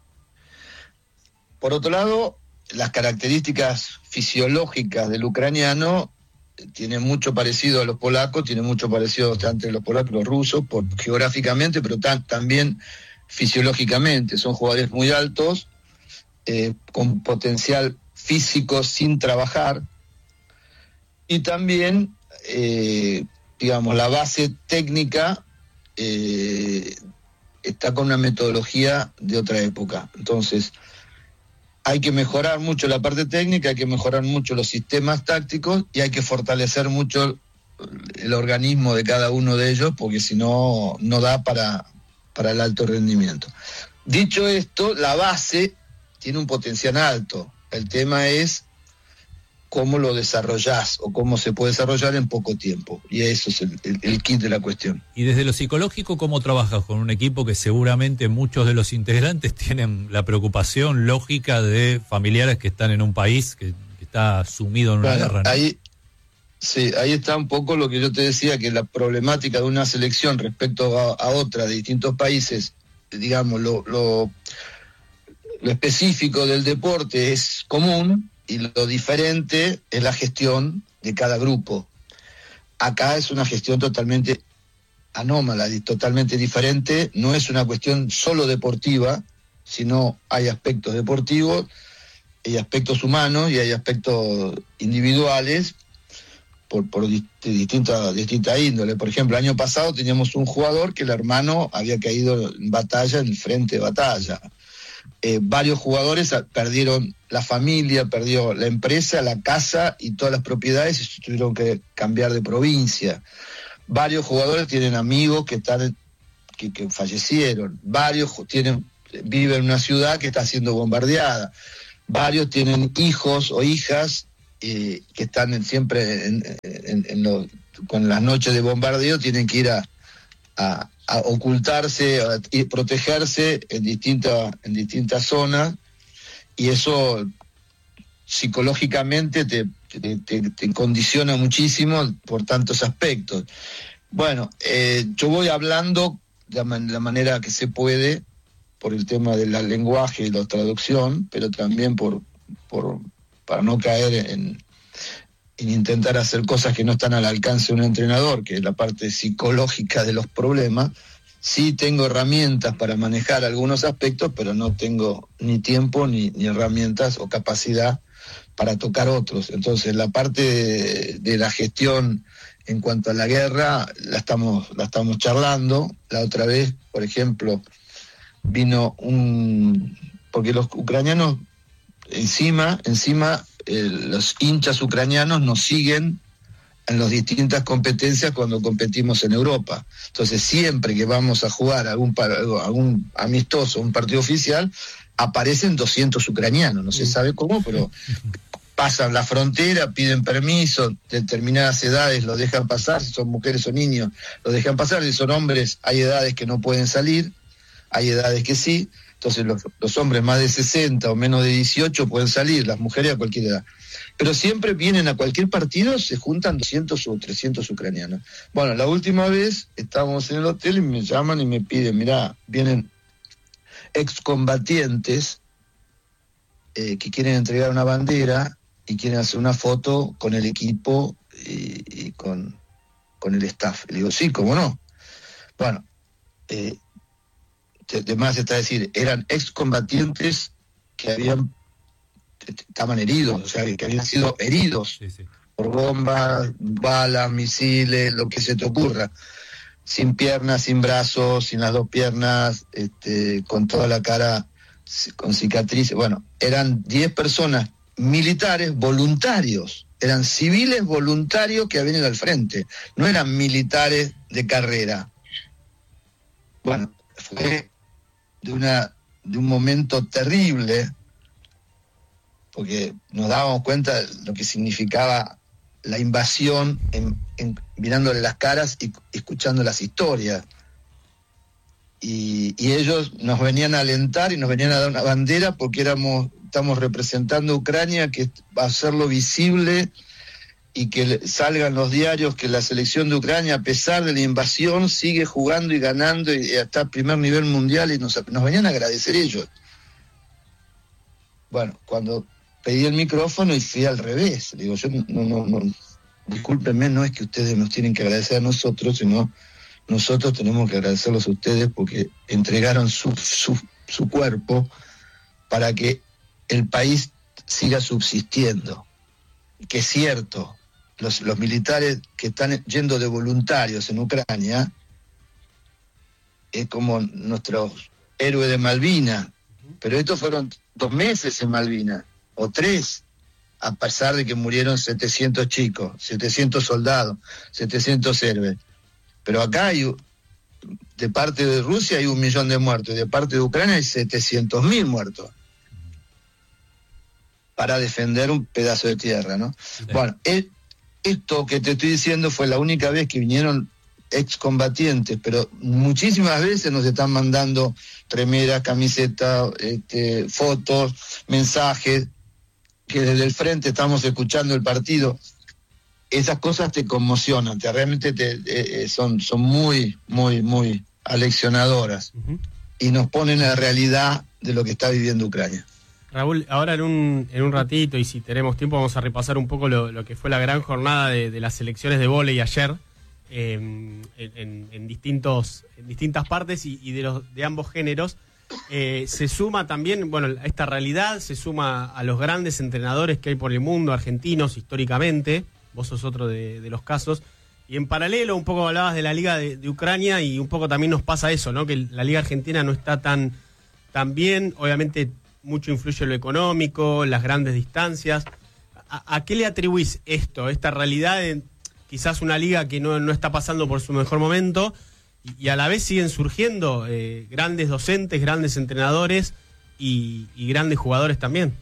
[SPEAKER 13] Por otro lado, las características fisiológicas del ucraniano tienen mucho parecido a los polacos, tienen mucho parecido entre los polacos y los rusos, por, geográficamente, pero tan, también fisiológicamente. Son jugadores muy altos, eh, con potencial físico sin trabajar, y también, eh, digamos, la base técnica eh, está con una metodología de otra época. Entonces, hay que mejorar mucho la parte técnica, hay que mejorar mucho los sistemas tácticos y hay que fortalecer mucho el organismo de cada uno de ellos, porque si no, no da para, para el alto rendimiento. Dicho esto, la base tiene un potencial alto. El tema es cómo lo desarrollás o cómo se puede desarrollar en poco tiempo. Y eso es el, el, el kit de la cuestión.
[SPEAKER 12] Y desde lo psicológico, ¿cómo trabajas con un equipo que seguramente muchos de los integrantes tienen la preocupación lógica de familiares que están en un país que, que está sumido en una
[SPEAKER 13] bueno,
[SPEAKER 12] guerra, ¿no?
[SPEAKER 13] Ahí, sí, ahí está un poco lo que yo te decía, que la problemática de una selección respecto a, a otra de distintos países, digamos, lo, lo, lo específico del deporte es común, y lo diferente es la gestión de cada grupo. Acá es una gestión totalmente anómala, totalmente diferente. No es una cuestión solo deportiva, sino hay aspectos deportivos, hay aspectos humanos y hay aspectos individuales por, por dist- distinta, distinta índole. Por ejemplo, el año pasado teníamos un jugador que el hermano había caído en batalla, en el frente de batalla. Eh, varios jugadores perdieron la familia, perdió la empresa, la casa y todas las propiedades y se tuvieron que cambiar de provincia. Varios jugadores tienen amigos que están que, que fallecieron. Varios tienen viven en una ciudad que está siendo bombardeada. Varios tienen hijos o hijas eh, que están en, siempre en, en, en lo, con las noches de bombardeo, tienen que ir a, a, a ocultarse a, y protegerse en distintas en distintas zonas, y eso psicológicamente te, te, te, te condiciona muchísimo por tantos aspectos. Bueno, eh, yo voy hablando de la, man- la manera que se puede, por el tema del lenguaje y la traducción, pero también por, por para no caer en, en intentar hacer cosas que no están al alcance de un entrenador, que es la parte psicológica de los problemas. Sí tengo herramientas para manejar algunos aspectos, pero no tengo ni tiempo ni, ni herramientas o capacidad para tocar otros. Entonces, la parte de, de la gestión en cuanto a la guerra la estamos, la estamos charlando. La otra vez, por ejemplo, vino un... porque los ucranianos encima, encima eh, los hinchas ucranianos nos siguen en las distintas competencias cuando competimos en Europa. Entonces, siempre que vamos a jugar algún, par- algún amistoso, un partido oficial, aparecen doscientos ucranianos, no se sabe cómo, pero pasan la frontera, piden permiso, determinadas edades los dejan pasar, si son mujeres o niños, los dejan pasar, si son hombres, hay edades que no pueden salir, hay edades que sí. Entonces los, los hombres más de sesenta o menos de dieciocho pueden salir, las mujeres a cualquier edad. Pero siempre vienen a cualquier partido, se juntan doscientos o trescientos ucranianos. Bueno, la última vez estábamos en el hotel y me llaman y me piden, mirá, vienen excombatientes eh, que quieren entregar una bandera y quieren hacer una foto con el equipo y, y con, con el staff. Le digo, sí, ¿cómo no? Bueno, eh, además está decir, eran excombatientes que habían estaban heridos, o sea, que habían sido heridos sí, sí. por bombas, balas, misiles, lo que se te ocurra, sin piernas, sin brazos, sin las dos piernas, este, con toda la cara con cicatrices. Bueno, eran diez personas militares voluntarios, eran civiles voluntarios que habían ido al frente, no eran militares de carrera. Bueno, fue de una de un momento terrible, porque nos dábamos cuenta de lo que significaba la invasión en, en, mirándole las caras y escuchando las historias. Y, y ellos nos venían a alentar y nos venían a dar una bandera porque éramos, estamos representando a Ucrania, que va a hacerlo visible y que salgan los diarios que la selección de Ucrania, a pesar de la invasión, sigue jugando y ganando y hasta primer nivel mundial, y nos, nos venían a agradecer ellos. Bueno, cuando pedí el micrófono y fui al revés, digo, yo no, no, no, discúlpenme, no es que ustedes nos tienen que agradecer a nosotros, sino nosotros tenemos que agradecerlos a ustedes porque entregaron su, su, su cuerpo para que el país siga subsistiendo. Que es cierto, los, los militares que están yendo de voluntarios en Ucrania es como nuestros héroes de Malvinas, pero estos fueron dos meses en Malvinas, o tres, a pesar de que murieron setecientos chicos, setecientos soldados, setecientos héroes. Pero acá hay, de parte de Rusia hay un millón de muertos, y de parte de Ucrania hay setecientos mil muertos para defender un pedazo de tierra, ¿no? Sí. Bueno, el, esto que te estoy diciendo fue la única vez que vinieron excombatientes, pero muchísimas veces nos están mandando remeras, camisetas, este, fotos, mensajes, que desde el frente estamos escuchando el partido. Esas cosas te conmocionan, te realmente te, eh, son, son muy, muy, muy aleccionadoras, uh-huh. y nos ponen en la realidad de lo que está viviendo Ucrania.
[SPEAKER 14] Raúl, ahora en un, en un ratito, y si tenemos tiempo, vamos a repasar un poco lo, lo que fue la gran jornada de, de las selecciones de vóley ayer, eh, en, en, en, distintos, en distintas partes y, y de, los, de ambos géneros. Eh, se suma también, bueno, a esta realidad, se suma a los grandes entrenadores que hay por el mundo, argentinos históricamente, vos sos otro de, de los casos. Y en paralelo, un poco hablabas de la Liga de, de Ucrania y un poco también nos pasa eso, ¿no? Que la Liga Argentina no está tan, tan bien, obviamente mucho influye lo económico, las grandes distancias. ¿A, a qué le atribuís esto, esta realidad de quizás una liga que no, no está pasando por su mejor momento y, y a la vez siguen surgiendo eh, grandes docentes, grandes entrenadores y, y grandes jugadores también?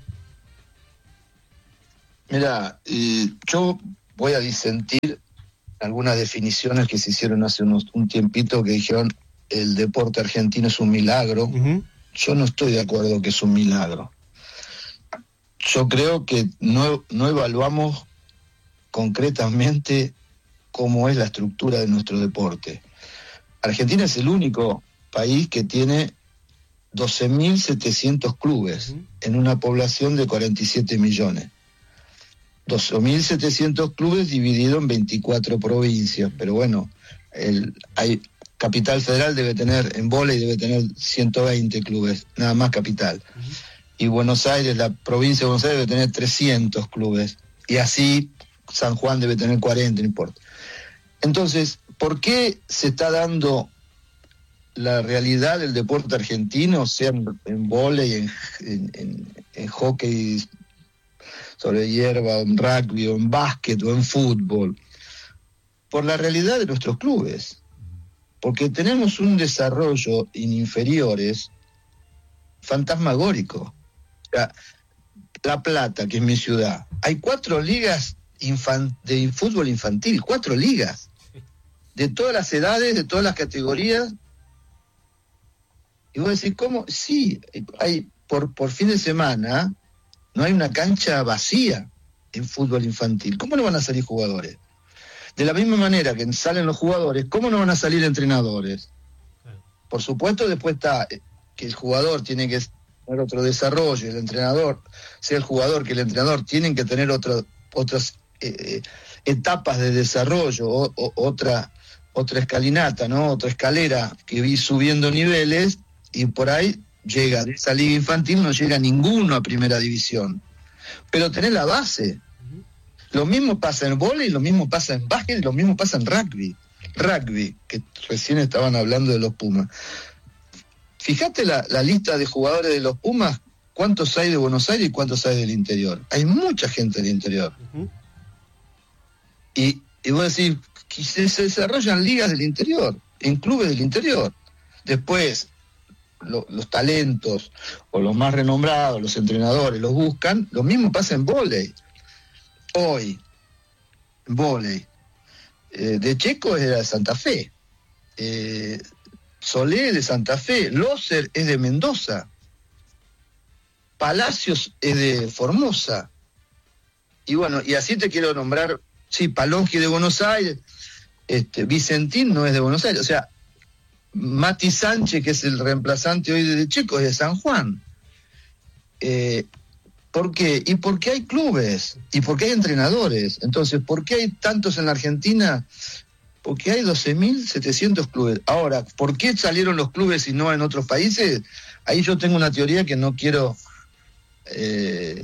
[SPEAKER 13] Mira, eh, yo voy a disentir algunas definiciones que se hicieron hace unos, un tiempito que dijeron el deporte argentino es un milagro. Uh-huh. Yo no estoy de acuerdo que es un milagro. Yo creo que no, no evaluamos concretamente cómo es la estructura de nuestro deporte. Argentina es el único país que tiene doce mil setecientos clubes uh-huh. en una población de cuarenta y siete millones. doce mil setecientos clubes divididos en veinticuatro provincias, pero bueno, el, hay, Capital Federal debe tener, en vóley debe tener ciento veinte clubes, nada más Capital. Uh-huh. Y Buenos Aires, la provincia de Buenos Aires debe tener trescientos clubes, y así San Juan debe tener cuarenta, no importa. Entonces, ¿por qué se está dando la realidad del deporte argentino, sea en, en vóley, en, en, en, en hockey sobre hierba, o en rugby, o en básquet, o en fútbol? Por la realidad de nuestros clubes. Porque tenemos un desarrollo en inferiores fantasmagórico. O sea, La Plata, que es mi ciudad, hay cuatro ligas infan- de fútbol infantil, cuatro ligas, de todas las edades, de todas las categorías. Y vos decís, ¿cómo? Sí, hay por, por fin de semana, no hay una cancha vacía en fútbol infantil. ¿Cómo no van a salir jugadores? De la misma manera que salen los jugadores, ¿cómo no van a salir entrenadores? Por supuesto, después está que el jugador tiene que tener otro desarrollo, el entrenador, sea el jugador que el entrenador, tienen que tener otro, otras eh, etapas de desarrollo, o, o, otra, otra escalinata, ¿no? Otra escalera que vi subiendo niveles, y por ahí llega, de esa liga infantil no llega ninguno a primera división. Pero tenés la base. Lo mismo pasa en vóley, lo mismo pasa en básquet, lo mismo pasa en rugby. Rugby, que recién estaban hablando de los Pumas. Fíjate la, la lista de jugadores de los Pumas, cuántos hay de Buenos Aires y cuántos hay del interior. Hay mucha gente del interior. Uh-huh. Y, y vos decís, que se, se desarrollan ligas del interior, en clubes del interior. Después, lo, los talentos, o los más renombrados, los entrenadores, los buscan. Lo mismo pasa en vóley. Hoy, vóley, eh, de Checo es de Santa Fe, eh, Solé de Santa Fe, Loser es de Mendoza, Palacios es de Formosa, y bueno, y así te quiero nombrar, sí, Palongi de Buenos Aires, este, Vicentín no es de Buenos Aires, o sea, Mati Sánchez, que es el reemplazante hoy de Checo, es de San Juan. eh, ¿Por qué? Y porque hay clubes, y porque hay entrenadores. Entonces, ¿por qué hay tantos en la Argentina? Porque hay doce mil setecientos clubes. Ahora, ¿por qué salieron los clubes y no en otros países? Ahí yo tengo una teoría que no quiero... Eh,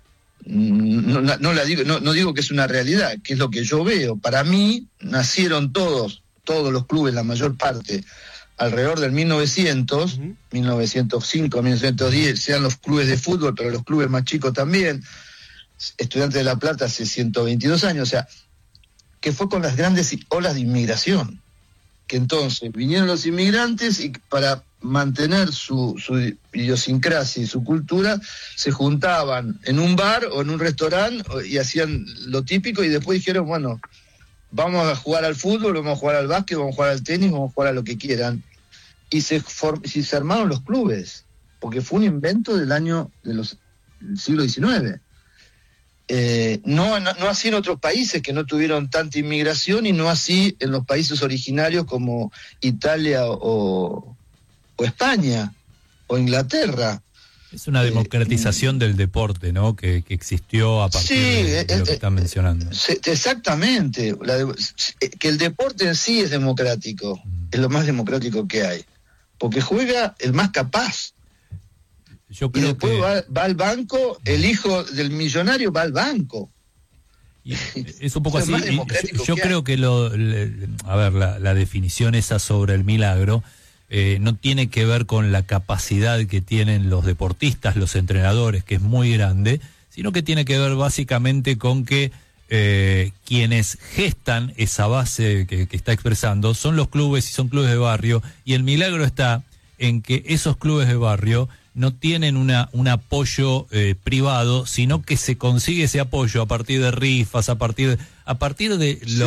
[SPEAKER 13] no, no, la digo, no, no digo que es una realidad, que es lo que yo veo. Para mí, nacieron todos, todos los clubes, la mayor parte, alrededor del mil novecientos, uh-huh. mil novecientos cinco, mil novecientos diez, sean los clubes de fútbol, pero los clubes más chicos también. Estudiantes de La Plata hace ciento veintidós años, o sea, que fue con las grandes olas de inmigración, que entonces vinieron los inmigrantes y para mantener su, su idiosincrasia y su cultura, se juntaban en un bar o en un restaurante y hacían lo típico, y después dijeron, bueno, vamos a jugar al fútbol, vamos a jugar al básquet, vamos a jugar al tenis, vamos a jugar a lo que quieran. Y se, form, y se armaron los clubes, porque fue un invento del año de los, del siglo diecinueve. Eh, no, no, no así en otros países que no tuvieron tanta inmigración, y no así en los países originarios como Italia o, o España o Inglaterra.
[SPEAKER 12] Es una democratización eh, del deporte, ¿no? Que, que existió a partir sí, de, de lo que eh, están mencionando.
[SPEAKER 13] Se, exactamente. La de, que el deporte en sí es democrático, mm. es lo más democrático que hay. Porque juega el más capaz.
[SPEAKER 12] Yo creo
[SPEAKER 13] y después
[SPEAKER 12] que...
[SPEAKER 13] va, va al banco, el hijo del millonario va al banco.
[SPEAKER 12] Y es un poco
[SPEAKER 4] Es
[SPEAKER 12] así.
[SPEAKER 4] más
[SPEAKER 12] y
[SPEAKER 4] democrático
[SPEAKER 12] yo yo
[SPEAKER 4] que
[SPEAKER 12] creo
[SPEAKER 4] hay.
[SPEAKER 12] que lo, le- a ver, la, la definición esa sobre el milagro eh, no tiene que ver con la capacidad que tienen los deportistas, los entrenadores, que es muy grande, sino que tiene que ver básicamente con que eh, quienes gestan esa base que, que está expresando son los clubes y son clubes de barrio, y el milagro está en que esos clubes de barrio no tienen una, un apoyo eh, privado, sino que se consigue ese apoyo a partir de rifas, a partir de, a partir de lo